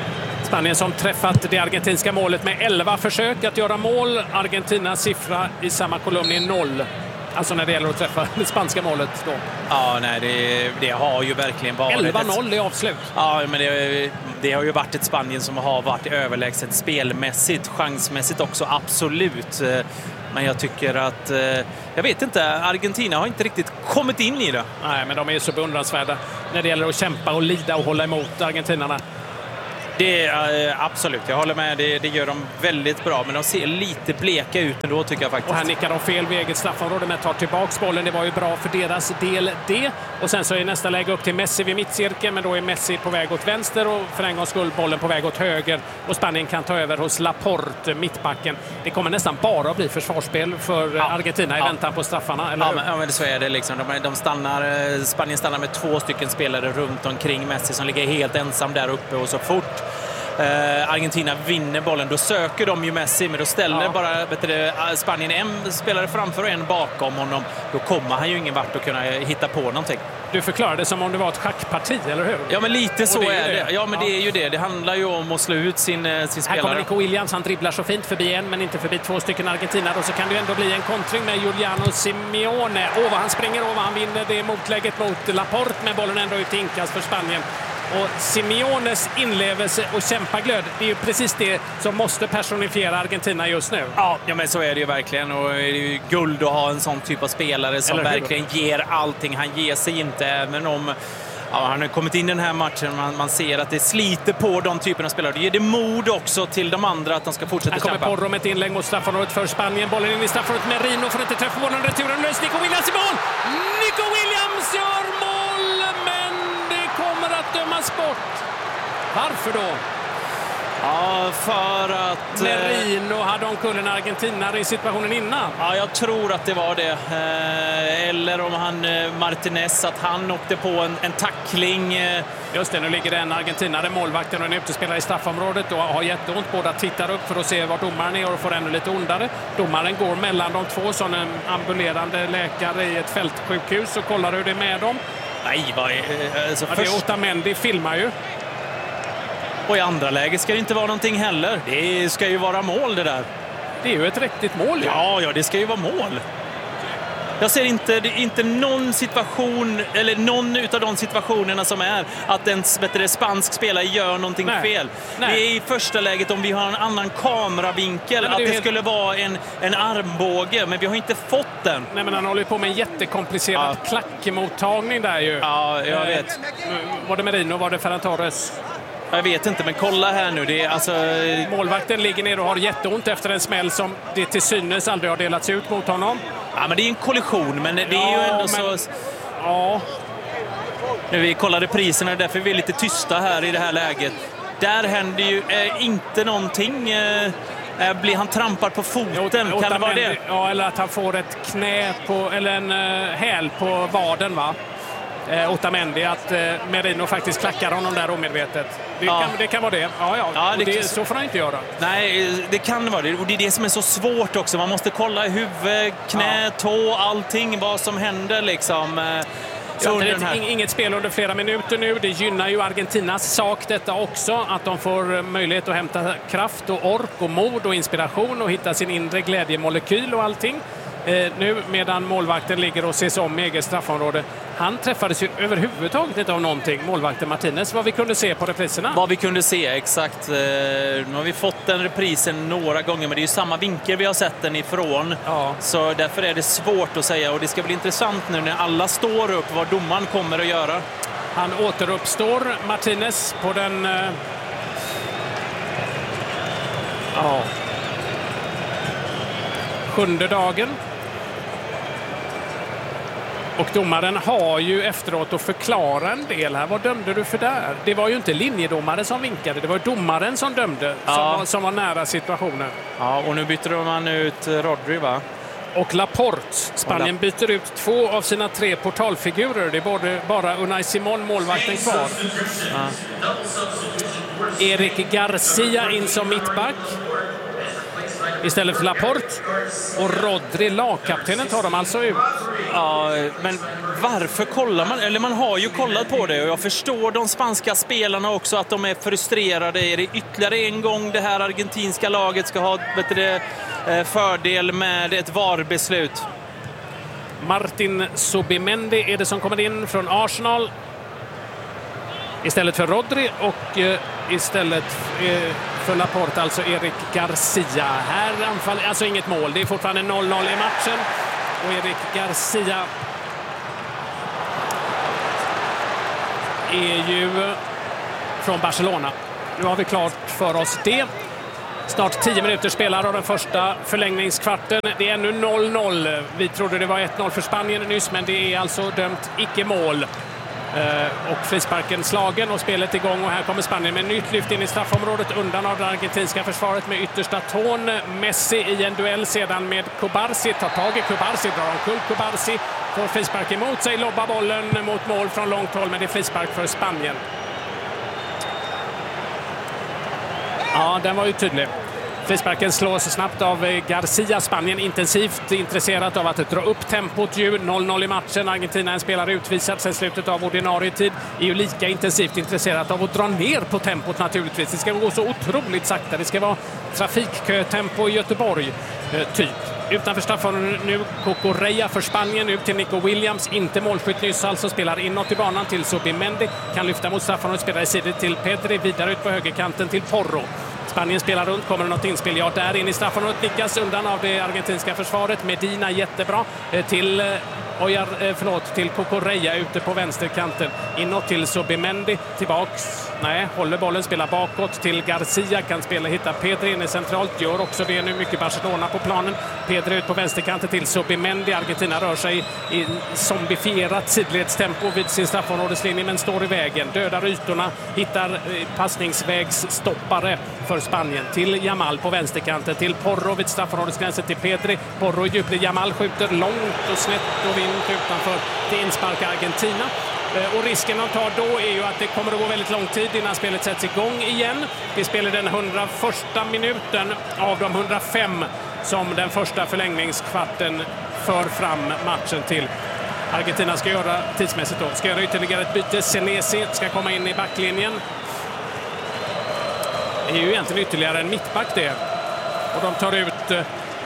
Spanien som träffat det argentinska målet med 11 försök att göra mål. Argentinas siffra i samma kolumn är 0. Alltså när det gäller att träffa det spanska målet då. Ja, nej, det har ju verkligen varit... 11-0 i avslut. Ja, men det har ju varit ett Spanien som har varit överlägset spelmässigt, chansmässigt också, absolut. Men jag tycker att, jag vet inte, Argentina har inte riktigt kommit in i det. Nej, men de är så beundransvärda när det gäller att kämpa och lida och hålla emot argentinarna. Det är absolut, jag håller med. Det gör de väldigt bra, men de ser lite bleka ut ändå tycker jag faktiskt. Och här nickar de fel vid eget straffområde men tar tillbaks bollen. Det var ju bra för deras del det. Och sen så är nästa läge upp till Messi vid mittcirkeln, men då är Messi på väg åt vänster och för en gångs skull bollen på väg åt höger. Och Spanien kan ta över hos Laporte, mittbacken. Det kommer nästan bara att bli försvarsspel för Argentina i väntan på straffarna. Eller men så är det liksom. Spanien stannar med 2 stycken spelare runt omkring Messi som ligger helt ensam där uppe, och så fort Argentina vinner bollen, då söker de ju Messi, men då ställer bara Spanien en spelare framför och en bakom honom. Då kommer han ju ingen vart att kunna hitta på någonting. Du förklarade det som om det var ett schackparti, eller hur? Ja, men lite så är det. Ja, men det är ju det. Det handlar ju om att slå ut sin spelare. Här kommer Nico Williams, han dribblar så fint förbi en, men inte förbi 2 stycken Argentina. Och så kan det ju ändå bli en kontring med Giuliano Simeone. Han springer över, han vinner det motlägget mot Laporte, med bollen ändå ut till inkast för Spanien. Och Simeones inlevelse och kämpaglöd, det är ju precis det som måste personifiera Argentina just nu. Ja, men så är det ju verkligen. Och det är ju guld att ha en sån typ av spelare som verkligen ger allting. Han ger sig inte, även om han har kommit in i den här matchen. Man ser att det sliter på de typerna av spelare. Det ger det mod också till de andra att de ska fortsätta kämpa. Här kommer Porro med ett inlägg mot straffområdet för Spanien. Bollen in i straffområdet. Merino får inte träffa bollen. Returen lös. Nico Williams i mål! Nico Williams gör mål, men det kommer att dömas bort. Varför då? Ja, för att Merino hade omkull en argentinare i situationen innan. Ja, jag tror att det var det. Eller om Martinez, att han åkte på en tackling. Just det, nu ligger det en argentinare, målvakten och en utespelare i straffområdet och har jätteont. Båda tittar upp för att se var domaren är och får ännu lite ondare. Domaren går mellan de två som en ambulerande läkare i ett fältsjukhus och kollar hur det är med dem. Nej, vad är alltså det är Otamendi filmar ju. Och i andra läge ska det inte vara någonting heller. Det ska ju vara mål det där. Det är ju ett riktigt mål. Ja, det ska ju vara mål. Jag ser inte någon situation, eller någon utav de situationerna som är att en spansk spelare gör någonting fel. Nej. Det är i första läget, om vi har en annan kameravinkel, att det skulle vara en armbåge, men vi har inte fått den. Nej, men han håller på med en jättekomplicerad klackmottagning där ju. Ja, jag vet. Var det Merino, var det Ferran Torres? Jag vet inte, men kolla här nu. Det är alltså... Målvakten ligger ner och har jätteont efter en smäll som det till synes aldrig har delats ut mot honom. Ja, men det är en kollision, men det är ju ändå så... Ja. Nu vi kollade priserna, därför är vi lite tysta här i det här läget. Där händer ju inte någonting. Blir han trampad på foten? Kan det vara det? Ja, eller att han får ett knä på, eller en häl på vaden, va? Otamendi, att Merino faktiskt klackar honom där omedvetet. Det kan vara det. Så får han inte göra. Nej, det kan vara det. Och det är det som är så svårt också. Man måste kolla huvud, knä, tå, allting, vad som händer liksom. Inget spel under flera minuter nu. Det gynnar ju Argentinas sak detta också, att de får möjlighet att hämta kraft och ork och mod och inspiration och hitta sin inre glädjemolekyl och allting. Nu medan målvakten ligger och ses om i eget straffområde. Han träffades ju överhuvudtaget inte av någonting, målvakten Martinez, vad vi kunde se på repriserna. Vad vi kunde se, exakt. Nu har vi fått den reprisen några gånger, men det är ju samma vinkel vi har sett den ifrån. Ja. Så därför är det svårt att säga, och det ska bli intressant nu när alla står upp vad domaren kommer att göra. Han återuppstår, Martinez, på den... sjunde dagen. Och domaren har ju efteråt att förklara en del här. Vad dömde du för där? Det var ju inte linjedomaren som vinkade. Det var domaren som dömde, som var nära situationen. Ja, och nu byter man ut Rodri, va? Och Laporte. Spanien byter ut 2 av sina 3 portalfigurer. Det är bara Unai Simon, målvakten, kvar. Eric Garcia in som mittback. istället för Laporte. Och Rodri, lagkaptenen, tar de alltså ut. Ja, men varför kollar man? Eller man har ju kollat på det och jag förstår de spanska spelarna också att de är frustrerade. Är det ytterligare en gång det här argentinska laget ska ha fördel med ett VAR-beslut? Martin Zubimendi är det som kommer in från Arsenal istället för Rodri, och istället för Laporte alltså Eric Garcia. Här anfall, alltså inget mål. Det är fortfarande 0-0 i matchen och Eric Garcia är ju från Barcelona. Nu har vi klart för oss det. Snart 10 minuter spelar av den första förlängningskvarten. Det är ännu 0-0. Vi trodde det var 1-0 för Spanien nyss, men det är alltså dömt icke-mål. Och frisparken slagen och spelet igång, och här kommer Spanien med nytt lyft in i straffområdet undan av det argentinska försvaret med yttersta tån. Messi i en duell sedan med Cubarsi, tar tag i Cubarsi, drar omkull Cubarsi, får frispark emot sig, lobbar bollen mot mål från långt håll, men det är frispark för Spanien. Ja, den var ju tydlig. Frisparken slås snabbt av Garcia. Spanien intensivt intresserat av att dra upp tempot. 0-0 i matchen. Argentina, en spelare utvisad sedan slutet av ordinarie tid, är ju lika intensivt intresserat av att dra ner på tempot naturligtvis. Det ska gå så otroligt sakta. Det ska vara trafikkötempo i Göteborg typ. Utanför straffområdet nu Cucurella för Spanien, ut till Nico Williams, inte målskytt nyss, alltså spelar inåt i banan till Zubimendi, kan lyfta mot straffområdet, spelar i sidor till Pedri, vidare ut på högerkanten till Porro. Spanien spelar runt, kommer det något inspel? Ja, där in i straffområdet, nickas undan av det argentinska försvaret. Medina jättebra till till Cucurella ute på vänsterkanten. Inåt till Zubimendi, tillbaks. Nej, håller bollen, spelar bakåt till Garcia, kan spela, hitta Pedri inne centralt, gör också det nu, mycket Barcelona på planen. Pedri ut på vänsterkanten till Zubimendi. Argentina rör sig i zombifierat sidledstempo vid sin straffområdeslinje, men står i vägen, dödar ytorna, hittar passningsvägsstoppare för Spanien till Yamal på vänsterkanten, till Porro vid straffområdesgränsen, till Pedri. Porro i djupled, Yamal skjuter långt och snett och vint utanför till inspark Argentina. Och risken de tar då är ju att det kommer att gå väldigt lång tid innan spelet sätts igång igen. Vi spelar den 101 minuten av de 105 som den första förlängningskvarten för fram matchen till. Argentina ska göra tidsmässigt då. Ska göra ytterligare ett byte. Senesi ska komma in i backlinjen. Det är ju egentligen ytterligare en mittback det. Och de tar ut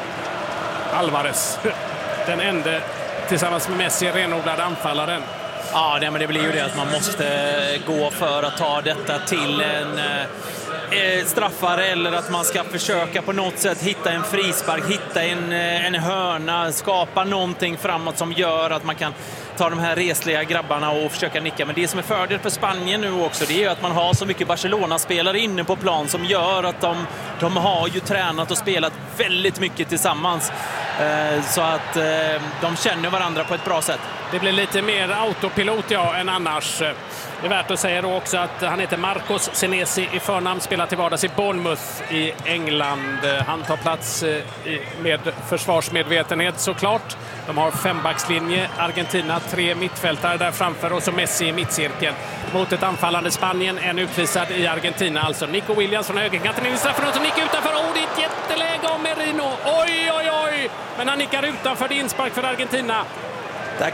Alvarez. Den enda tillsammans med Messi renodlade anfallaren. Ja, men det blir ju det att man måste gå för att ta detta till en straffar, eller att man ska försöka på något sätt hitta en frispark, hitta en hörna, skapa någonting framåt som gör att man kan ta de här resliga grabbarna och försöka nicka. Men det som är fördel för Spanien nu också, det är ju att man har så mycket Barcelona-spelare inne på plan som gör att de har ju tränat och spelat väldigt mycket tillsammans. Så att de känner varandra på ett bra sätt. Det blir lite mer autopilot än annars. Det är värt att säga då också att han heter Marcos Senesi i förnamn, spelar till vardags i Bournemouth i England. Han tar plats med försvarsmedvetenhet såklart. De har 5-backslinje, Argentina 3 mittfältare där framför, och så Messi i mittcirkeln. Mot ett anfallande Spanien, en utvisad i Argentina. Alltså Nico Williams från högerkanten in i straffområdet, och nickar utanför. Det är ett jätteläge av Merino. Oj! Men han nickar utanför, det inspark för Argentina. Där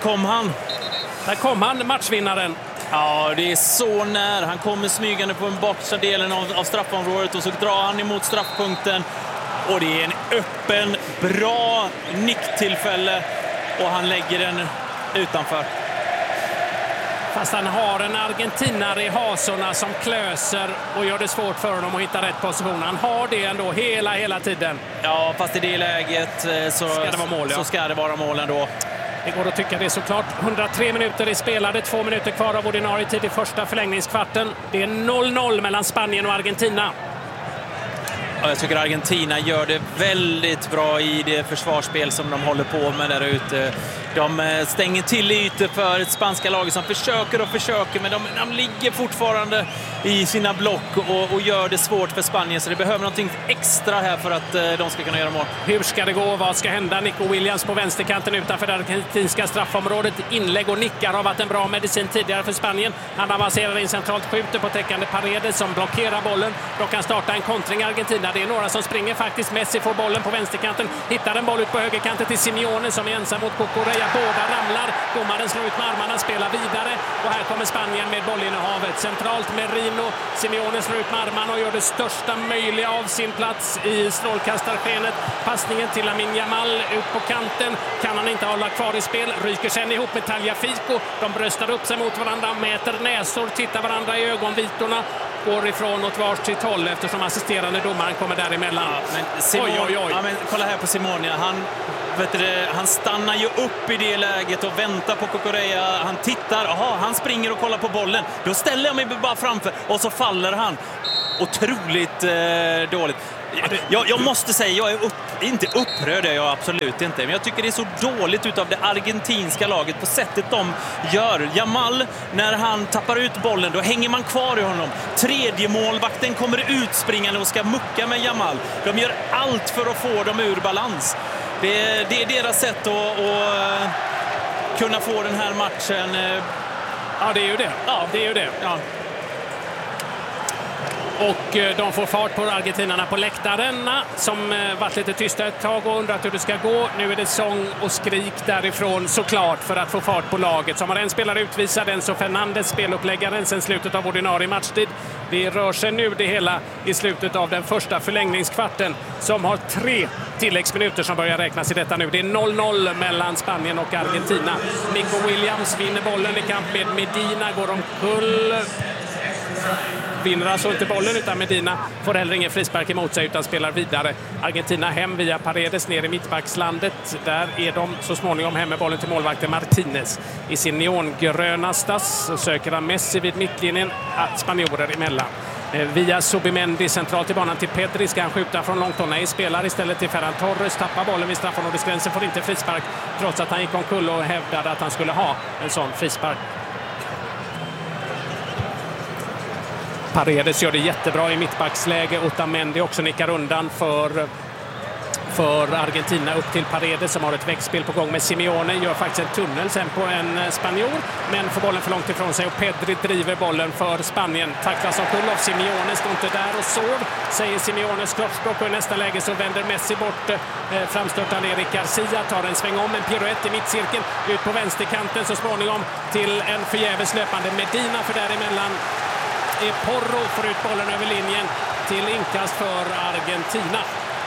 kom han, matchvinnaren. Ja, det är så när. Han kommer smygande på den bortre delen av straffområdet och så drar han emot straffpunkten. Och det är en öppen, bra nicktillfälle och han lägger den utanför. Fast han har en argentinare i hasorna som klöser och gör det svårt för honom att hitta rätt position. Han har det ändå hela tiden. Ja, fast i det läget så ska det vara mål, ja. Så ska det vara mål ändå. Det går att tycka det såklart. 103 minuter är spelade, 2 minuter kvar av ordinarie tid i första förlängningskvarten. Det är 0-0 mellan Spanien och Argentina. Jag tycker Argentina gör det väldigt bra i det försvarsspel som de håller på med där ute. De stänger till ytor för ett spanska lag som försöker, men de ligger fortfarande i sina block och gör det svårt för Spanien. Så det behöver någonting extra här för att de ska kunna göra mål. Hur ska det gå? Vad ska hända? Nico Williams på vänsterkanten utanför det argentinska straffområdet. Inlägg och nickar har varit en bra medicin tidigare för Spanien. Han avancerar in centralt, skjuter på täckande Paredes som blockerar bollen. De kan starta en kontring Argentina. vända. Det är några som springer faktiskt. Messi får bollen på vänsterkanten, hittar en boll ut på högerkanten till Simeone som är ensam mot Cucurella. Båda ramlar, domaren slår ut med armarna, spelar vidare och här kommer Spanien med bollinnehavet. Centralt Merino, Simeone slår ut med armarna och gör det största möjliga av sin plats i strålkastarskenet. Passningen till Lamine Yamal ut på kanten, kan han inte hålla kvar i spel, ryker sen ihop med Tagliafico. De bröstar upp sig mot varandra, mäter näsor, tittar varandra i ögonvitorna, går ifrån åt varsitt håll eftersom assisterande domaren kommer däremellan. Ja, men Simone, oj. Ja, men kolla här på Simone. Han stannar ju upp i det läget och väntar på Cucurella. Han tittar, han springer och kollar på bollen. Då ställer jag mig bara framför och så faller han. Otroligt dåligt. Jag måste säga, jag är inte upprörd, är jag absolut inte. Men jag tycker det är så dåligt utav det argentinska laget på sättet de gör. Yamal, när han tappar ut bollen, då hänger man kvar i honom. Tredje målvakten kommer utspringande och ska mucka med Yamal. De gör allt för att få dem ur balans. Det är deras sätt att kunna få den här matchen. Ja, det är ju det. Ja, det är ju det. Ja. Och de får fart på argentinarna på läktarna som varit lite tysta ett tag och undrat hur det ska gå. Nu är det sång och skrik därifrån såklart för att få fart på laget. Som har en spelare utvisad, Enzo Fernandez, speluppläggaren sen slutet av ordinarie matchtid. Det rör sig nu det hela i slutet av den första förlängningskvarten som har 3 tilläggsminuter som börjar räknas i detta nu. Det är 0-0 mellan Spanien och Argentina. Nico Williams vinner bollen i kamp med Medina, går omkull. Vinner alltså inte bollen utan Medina får heller ingen frispark emot sig utan spelar vidare. Argentina hem via Paredes ner i mittbackslandet. Där är de så småningom hem med bollen till målvakten Martinez. I sin neongröna stass så söker han Messi vid mittlinjen, spanjorer emellan. Via Subimendi centralt i banan till Pedri, ska han skjuta från långt håll. Nej, spelar istället till Ferran Torres, tappar bollen vid straffområdesgränsen, får inte frispark trots att han gick omkull och hävdade att han skulle ha en sån frispark. Paredes gör det jättebra i mittbacksläge. Otamendi också nickar undan för Argentina upp till Paredes som har ett växtspel på gång med Simeone. Gör faktiskt en tunnel sen på en spanjor men får bollen för långt ifrån sig och Pedri driver bollen för Spanien. Tacklas av kull av Simeone, står inte där och sår, säger Simeones kroppsspråk och i nästa läge så vänder Messi bort framstörtande Eric Garcia, tar en sväng om en piruett i mittcirkeln ut på vänsterkanten så småningom till en förgäves löpande Medina för däremellan Porro får ut bollen över linjen till inkast för Argentina.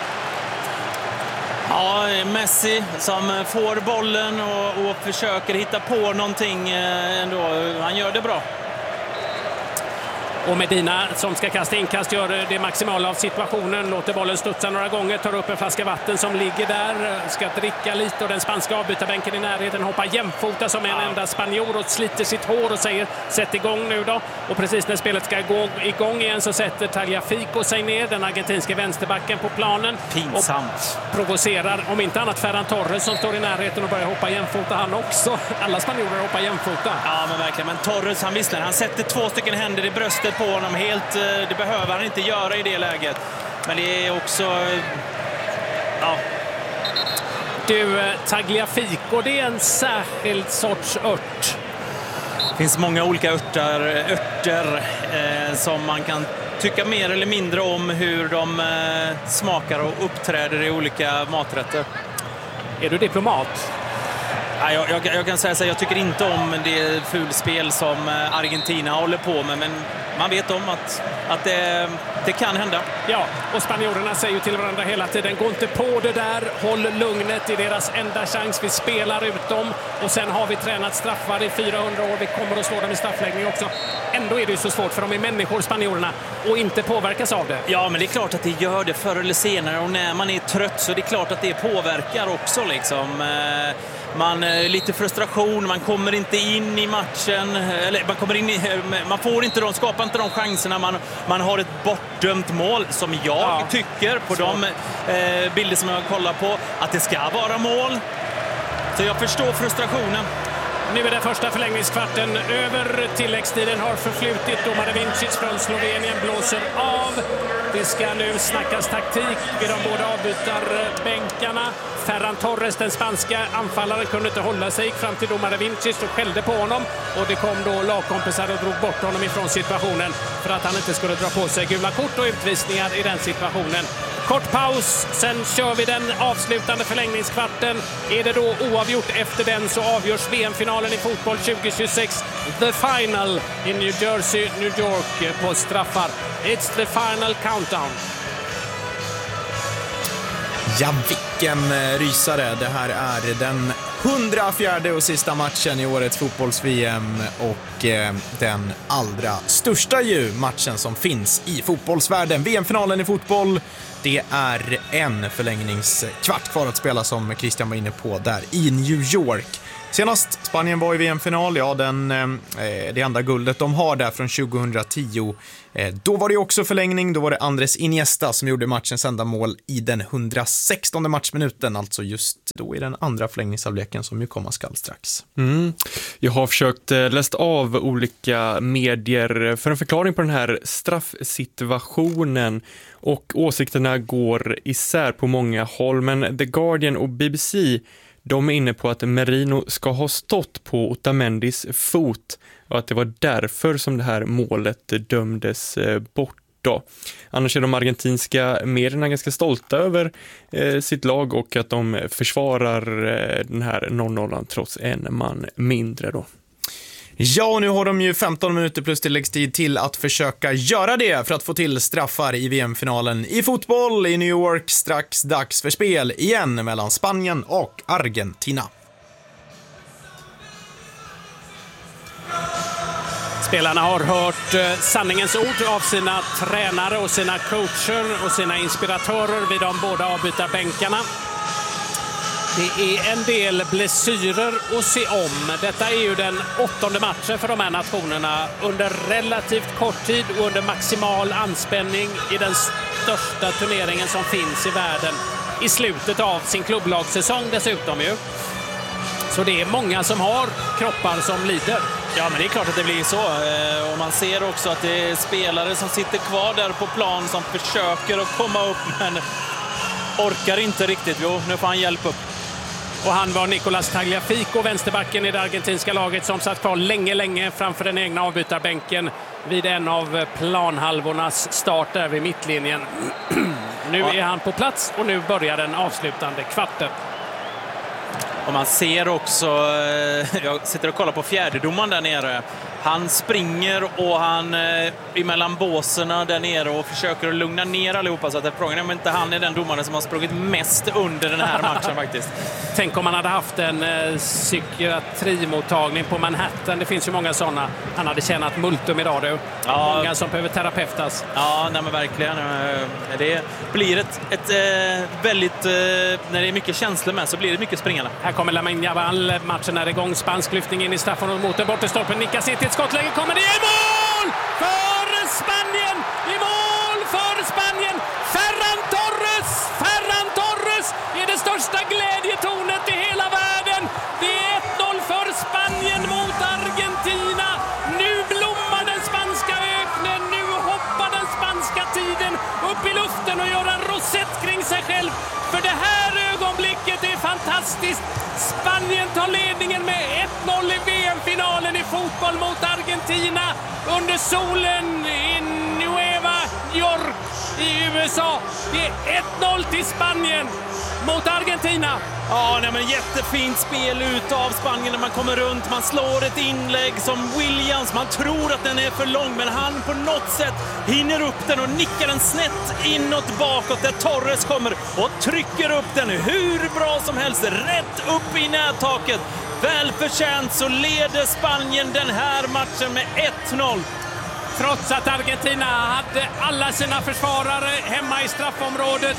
Ja, Messi som får bollen och försöker hitta på någonting ändå. Han gör det bra. Och Medina som ska kasta inkast gör det maximala av situationen, låter bollen studsa några gånger, tar upp en flaska vatten som ligger där, ska dricka lite och den spanska avbytarbänken i närheten hoppar jämfota som en enda spanjor och sliter sitt hår och säger sätt igång nu då. Och precis när spelet ska gå igång igen så sätter Tagliafico sig ner, den argentinska vänsterbacken på planen. Pinsamt. Och provocerar om inte annat Ferran Torres som står i närheten och börjar hoppa jämfota han också. Alla spanjorer hoppar jämfota. Ja men verkligen, men Torres han visslar, han sätter 2 stycken händer i bröstet på honom helt, det behöver han inte göra i det läget. Men det är också ja. Du, Tagliafico, det är en särskild sorts ört. Det finns många olika örter som man kan tycka mer eller mindre om hur de smakar och uppträder i olika maträtter. Är du diplomat? Jag kan säga så här, jag tycker inte om det fulspel som Argentina håller på med, men man vet om att det kan hända. Ja, och spanjorerna säger ju till varandra hela tiden, gå inte på det där, håll lugnet, i deras enda chans, vi spelar ut dem och sen har vi tränat straffar i 400 år, vi kommer att slå dem i straffläggning också. Ändå är det ju så svårt för de är människor, spanjorerna, och inte påverkas av det. Ja, men det är klart att det gör det förr eller senare och när man är trött så det är klart att det påverkar också liksom. Lite frustration, man kommer inte in i matchen, eller man får inte skapar inte de chanserna, man har ett bortdömt mål som jag tycker på de bilder som jag kollar på att det ska vara mål. Så jag förstår frustrationen. Nu är det första förlängningskvarten över. Tilläggstiden har förflutit. Domare Vincic från Slovenien blåser av. Det ska nu snackas taktik vid de båda avbytarbänkarna. Ferran Torres, den spanska anfallaren, kunde inte hålla sig. Gick fram till domare Vincic och skällde på honom. Och det kom då lagkompisar och drog bort honom ifrån situationen för att han inte skulle dra på sig gula kort och utvisningar i den situationen. Kort paus, sen kör vi den avslutande förlängningskvarten. Är det då oavgjort efter den så avgörs VM-finalen i fotboll 2026. The final i New Jersey, New York på straffar. It's the final countdown. Ja, vilken rysare. Det här är den 104:e och sista matchen i årets fotbolls-VM och den allra största matchen som finns i fotbollsvärlden. VM-finalen i fotboll, det är en förlängningskvart kvar att spela som Christian var inne på där i New York. Senast Spanien var i VM-final, det andra guldet de har där från 2010. Då var det också förlängning, då var det Andrés Iniesta som gjorde matchens enda mål i den 116:e matchminuten, alltså just då i den andra förlängningsavleken som ju komma skall strax. Jag har försökt läst av olika medier för en förklaring på den här straffsituationen och åsikterna går isär på många håll, men The Guardian och BBC, de är inne på att Merino ska ha stått på Otamendis fot och att det var därför som det här målet dömdes bort då. Annars är de argentinska medierna ganska stolta över sitt lag och att de försvarar den här 0-0 trots en man mindre då. Ja, och nu har de ju 15 minuter plus tilläggstid till att försöka göra det för att få till straffar i VM-finalen i fotboll i New York. Strax dags för spel igen mellan Spanien och Argentina. Spelarna har hört sanningens ord av sina tränare och sina coacher och sina inspiratörer vid de båda avbytarbänkarna. Det är en del blessyrer att se om. Detta är ju den 8:e matchen för de här nationerna under relativt kort tid och under maximal anspänning i den största turneringen som finns i världen. I slutet av sin klubblagssäsong dessutom ju. Så det är många som har kroppar som lider. Ja, men det är klart att det blir så. Och man ser också att det är spelare som sitter kvar där på plan som försöker att komma upp men orkar inte riktigt. Jo, nu får han hjälp upp. Och han var Nicolas Tagliafico, vänsterbacken i det argentinska laget som satt kvar länge framför den egna avbytarbänken vid en av planhalvornas start där vid mittlinjen. Nu är han på plats och nu börjar den avslutande kvarten. Och man ser också, jag sitter och kollar på fjärdedomaren där nere. Han springer och han emellan båserna där nere och försöker att lugna ner allihopa. Så att frågan är om inte han är den domaren som har sprungit mest under den här matchen faktiskt. Tänk om han hade haft en psykiatrimottagning på Manhattan. Det finns ju många sådana. Han hade tjänat multum idag då. Ja. Många som behöver terapeutas. Ja, nej men verkligen. Det blir ett väldigt, när det är mycket känslor med så blir det mycket springande. Här kommer Lamine Yamal, matchen är igång. Spansk lyftning in i straffområdet mot den bortre stolpen. Nickas in till ett skottläge, kommer det i mål för Spanien! I mål för Spanien! Ferran Torres är det största glädjetornet i hela världen. Det är 1-0 för Spanien mot Argentina. Nu blommar den spanska öknen, nu hoppar den spanska tiden upp i luften och gör en rosett kring sig själv. För det här ögonblicket är fantastiskt. Spanien tar ledningen med 1-0 i VM-finalen i fotboll mot Argentina under solen i Nueva York i USA. Det är 1-0 till Spanien mot Argentina. Ja, nej, men jättefint spel ut av Spanien när man kommer runt. Man slår ett inlägg som Williams. Man tror att den är för lång, men han på något sätt hinner upp den och nickar den snett inåt bakåt där Torres kommer och trycker upp den hur bra som helst rätt upp i nättaket. Välförtjänt så leder Spanien den här matchen med 1-0. Trots att Argentina hade alla sina försvarare hemma i straffområdet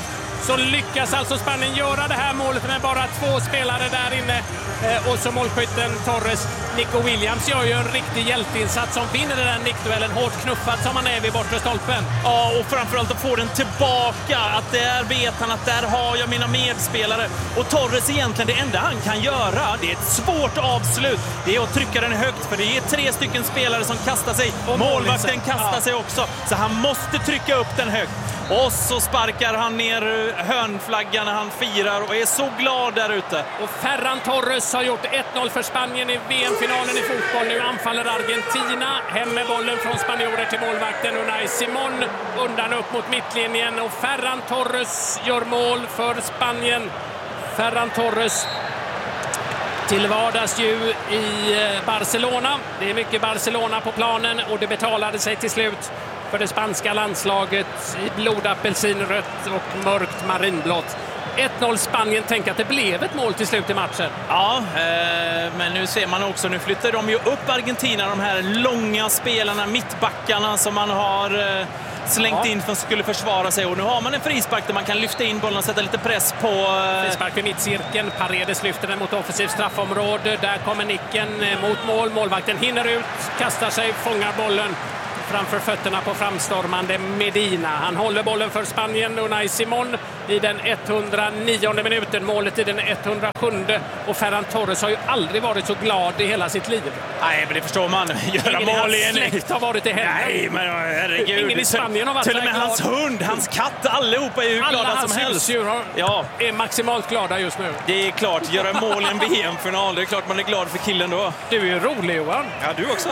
så lyckas alltså Spanien göra det här målet med bara 2 spelare där inne. Och så målskytten Torres, Nico Williams, gör ju en riktig hjälteinsats som vinner den här nickduellen, hårt knuffad som han är vid bortre stolpen. Ja, och framförallt att få den tillbaka, att där vet han att där har jag mina medspelare. Och Torres egentligen, det enda han kan göra, det är ett svårt avslut. Det är att trycka den högt, för det är 3 stycken spelare som kastar sig. Och målvakten kastar sig också, så han måste trycka upp den högt. Och så sparkar han ner hörnflaggan när han firar och är så glad där ute. Och Ferran Torres har gjort 1-0 för Spanien i VM-finalen i fotboll. Nu anfaller Argentina. Hem med bollen från spanjorer till målvakten Unai Simon. Undan upp mot mittlinjen. Och Ferran Torres gör mål för Spanien. Ferran Torres till vardags ju i Barcelona. Det är mycket Barcelona på planen och det betalade sig till slut för det spanska landslaget i blodapelsinrött och mörkt marinblått. 1-0 Spanien. Tänk att det blev ett mål till slut i matchen. Ja, men nu ser man också, nu flyttar de ju upp Argentina, de här långa spelarna, mittbackarna som man har slängt in för att skulle försvara sig. Och nu har man en frispark där man kan lyfta in bollen och sätta lite press på... Frispark vid mittcirkeln. Paredes lyfter den mot offensivt straffområde. Där kommer nicken mot mål. Målvakten hinner ut, kastar sig, fångar bollen framför fötterna på framstormande Medina. Han håller bollen för Spanien, Unai Simon, i den 109:e minuten. Målet i den 107:e. Och Ferran Torres har ju aldrig varit så glad i hela sitt liv. Nej, men det förstår man. Göra mål i en släkt har varit i helgen. Nej, men herregud. Ingen i Spanien har varit till och med hans hund, hans katt, allihopa är ju glada som helst. Ja, är maximalt glada just nu. Det är klart, göra mål i en VM-final. Det är klart man är glad för killen då. Du är ju rolig, Johan. Ja, du också.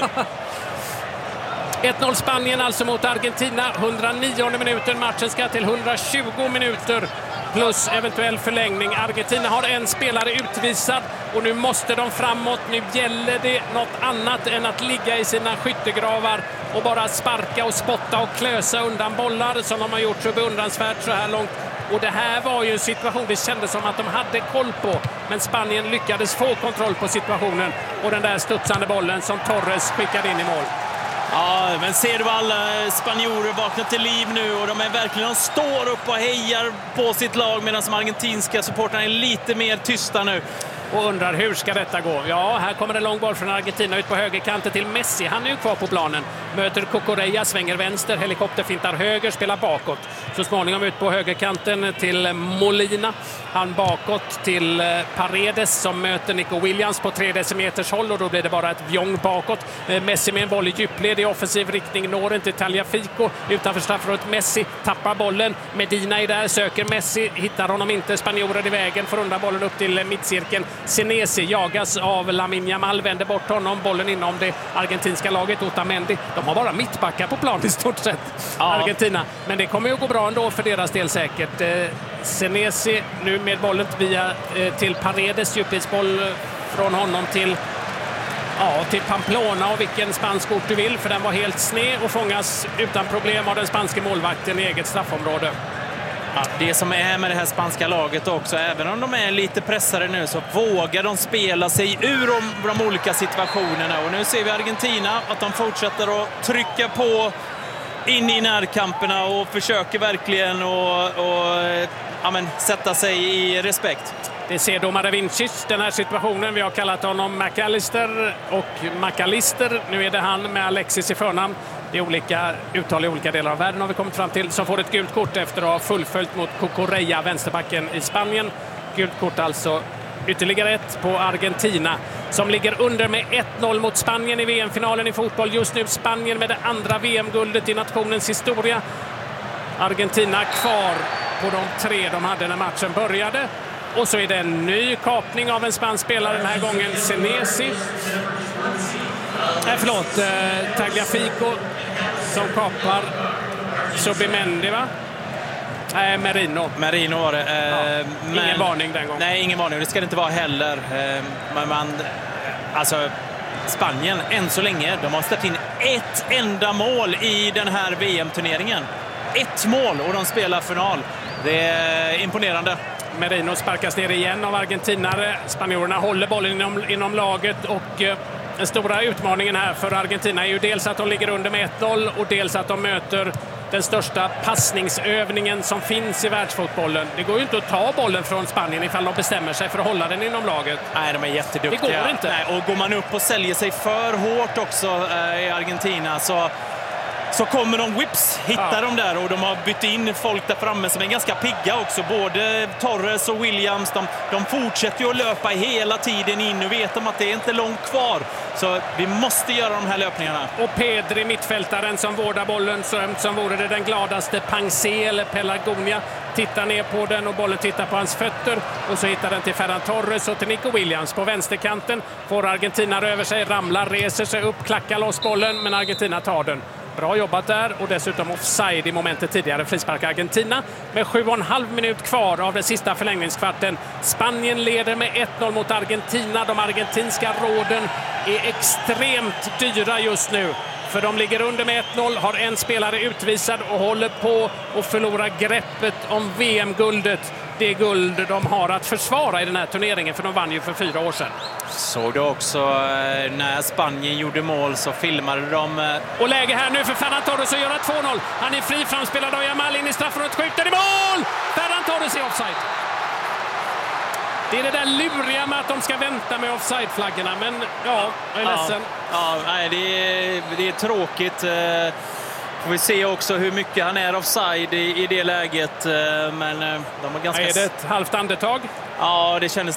1-0 Spanien alltså mot Argentina. 109:e minuten. Matchen ska till 120 minuter plus eventuell förlängning. Argentina har en spelare utvisad och nu måste de framåt. Nu gäller det något annat än att ligga i sina skyttegravar och bara sparka och spotta och klösa undan bollar som de har gjort så beundransvärt så här långt. Och det här var ju en situation det kändes som att de hade koll på. Men Spanien lyckades få kontroll på situationen och den där studsande bollen som Torres skickade in i mål. Ja, men ser du alla spanjorer vakna till liv nu och de är verkligen, de står upp och hejar på sitt lag medan de argentinska supportrarna är lite mer tysta nu. Och undrar hur ska detta gå? Ja, här kommer en lång boll från Argentina ut på högerkanten till Messi. Han är ju kvar på planen. Möter Cucurella, svänger vänster, helikopterfintar höger, spelar bakåt. Så småningom ut på högerkanten till Molina. Han bakåt till Paredes som möter Nico Williams på 3 decimeters håll och då blir det bara ett vjong bakåt. Messi med en boll i djupled i offensiv riktning, når inte Tagliafico. Utanför straffområdet Messi tappar bollen. Medina är där, söker Messi, hittar honom inte. Spanjorer i vägen, får undan bollen upp till mittcirkeln. Senesi jagas av Lamine Yamal, vänder bort honom, bollen inom det argentinska laget. Otamendi, de har bara mittbackar på plan i stort sett, Argentina. Men det kommer ju att gå bra ändå för deras del säkert. Senesi nu med bollen via till Paredes, djupledsboll från honom till Pamplona och vilken spansk ort du vill, för den var helt sned och fångas utan problem av den spanska målvakten i eget straffområde. Ja, det som är med det här spanska laget också, även om de är lite pressade nu så vågar de spela sig ur de olika situationerna. Och nu ser vi Argentina att de fortsätter att trycka på in i närkamperna och försöker verkligen sätta sig i respekt. Det ser domare Vincic, den här situationen. Vi har kallat honom McAllister och McAllister. Nu är det han med Alexis i förnamn. Det är olika uttal i olika delar av världen har vi kommit fram till, som får ett gult kort efter att ha fullföljt mot Cucurella, vänsterbacken i Spanien. Gult kort alltså, ytterligare ett på Argentina som ligger under med 1-0 mot Spanien i VM-finalen i fotboll. Just nu Spanien med det andra VM-guldet i nationens historia. Argentina kvar på de 3 de hade när matchen började. Och så är det en ny kapning av en spansk spelare den här gången, Senesi. Tagliafico som kapar Subimendi, va? Merino var det. Ingen varning den gången. Nej, ingen varning. Det ska det inte vara heller. Spanien, än så länge, de har släppt in ett enda mål i den här VM-turneringen. 1 mål och de spelar final. Det är imponerande. Merino sparkas ner igen av argentinare. Spanjorerna håller bollen inom laget och den stora utmaningen här för Argentina är ju dels att de ligger under med 1-0 och dels att de möter den största passningsövningen som finns i världsfotbollen. Det går ju inte att ta bollen från Spanien ifall de bestämmer sig för att hålla den inom laget. Nej, de är jätteduktiga. Det går inte. Nej, och går man upp och säljer sig för hårt också i Argentina så kommer de hittar de där, och de har bytt in folk där framme som är ganska pigga också. Både Torres och Williams, de fortsätter ju att löpa hela tiden in. Nu vet de att det är inte långt kvar. Så vi måste göra de här löpningarna. Och Pedri, mittfältaren som vårdar bollen som vore det den gladaste. Pangsé eller Pelargonia tittar ner på den och bollen tittar på hans fötter. Och så hittar den till Ferran Torres och till Nico Williams på vänsterkanten. Får Argentina över sig, ramlar, reser sig upp, klackar loss bollen, men Argentina tar den. Bra jobbat där, och dessutom offside i momentet tidigare. Frispark Argentina med 7,5 minut kvar av den sista förlängningskvarten. Spanien leder med 1-0 mot Argentina. De argentinska råden är extremt dyra just nu. För de ligger under med 1-0, har en spelare utvisad och håller på att förlora greppet om VM-guldet. Det guld de har att försvara i den här turneringen, för de vann ju för 4 år sedan. Såg du också när Spanien gjorde mål så filmade de... Och läge här nu för Ferran Torres att göra 2-0. Han är fri, framspelad av Yamal in i straffområdet, skjuter i mål! Ferran Torres är offside. Det är det där luriga med att de ska vänta med offside-flaggorna, men ja, jag är ledsen. Ja, nej, det är tråkigt. Får vi se också hur mycket han är offside i det läget. Men de var ganska... Är det ett halvt andetag? Ja, det kändes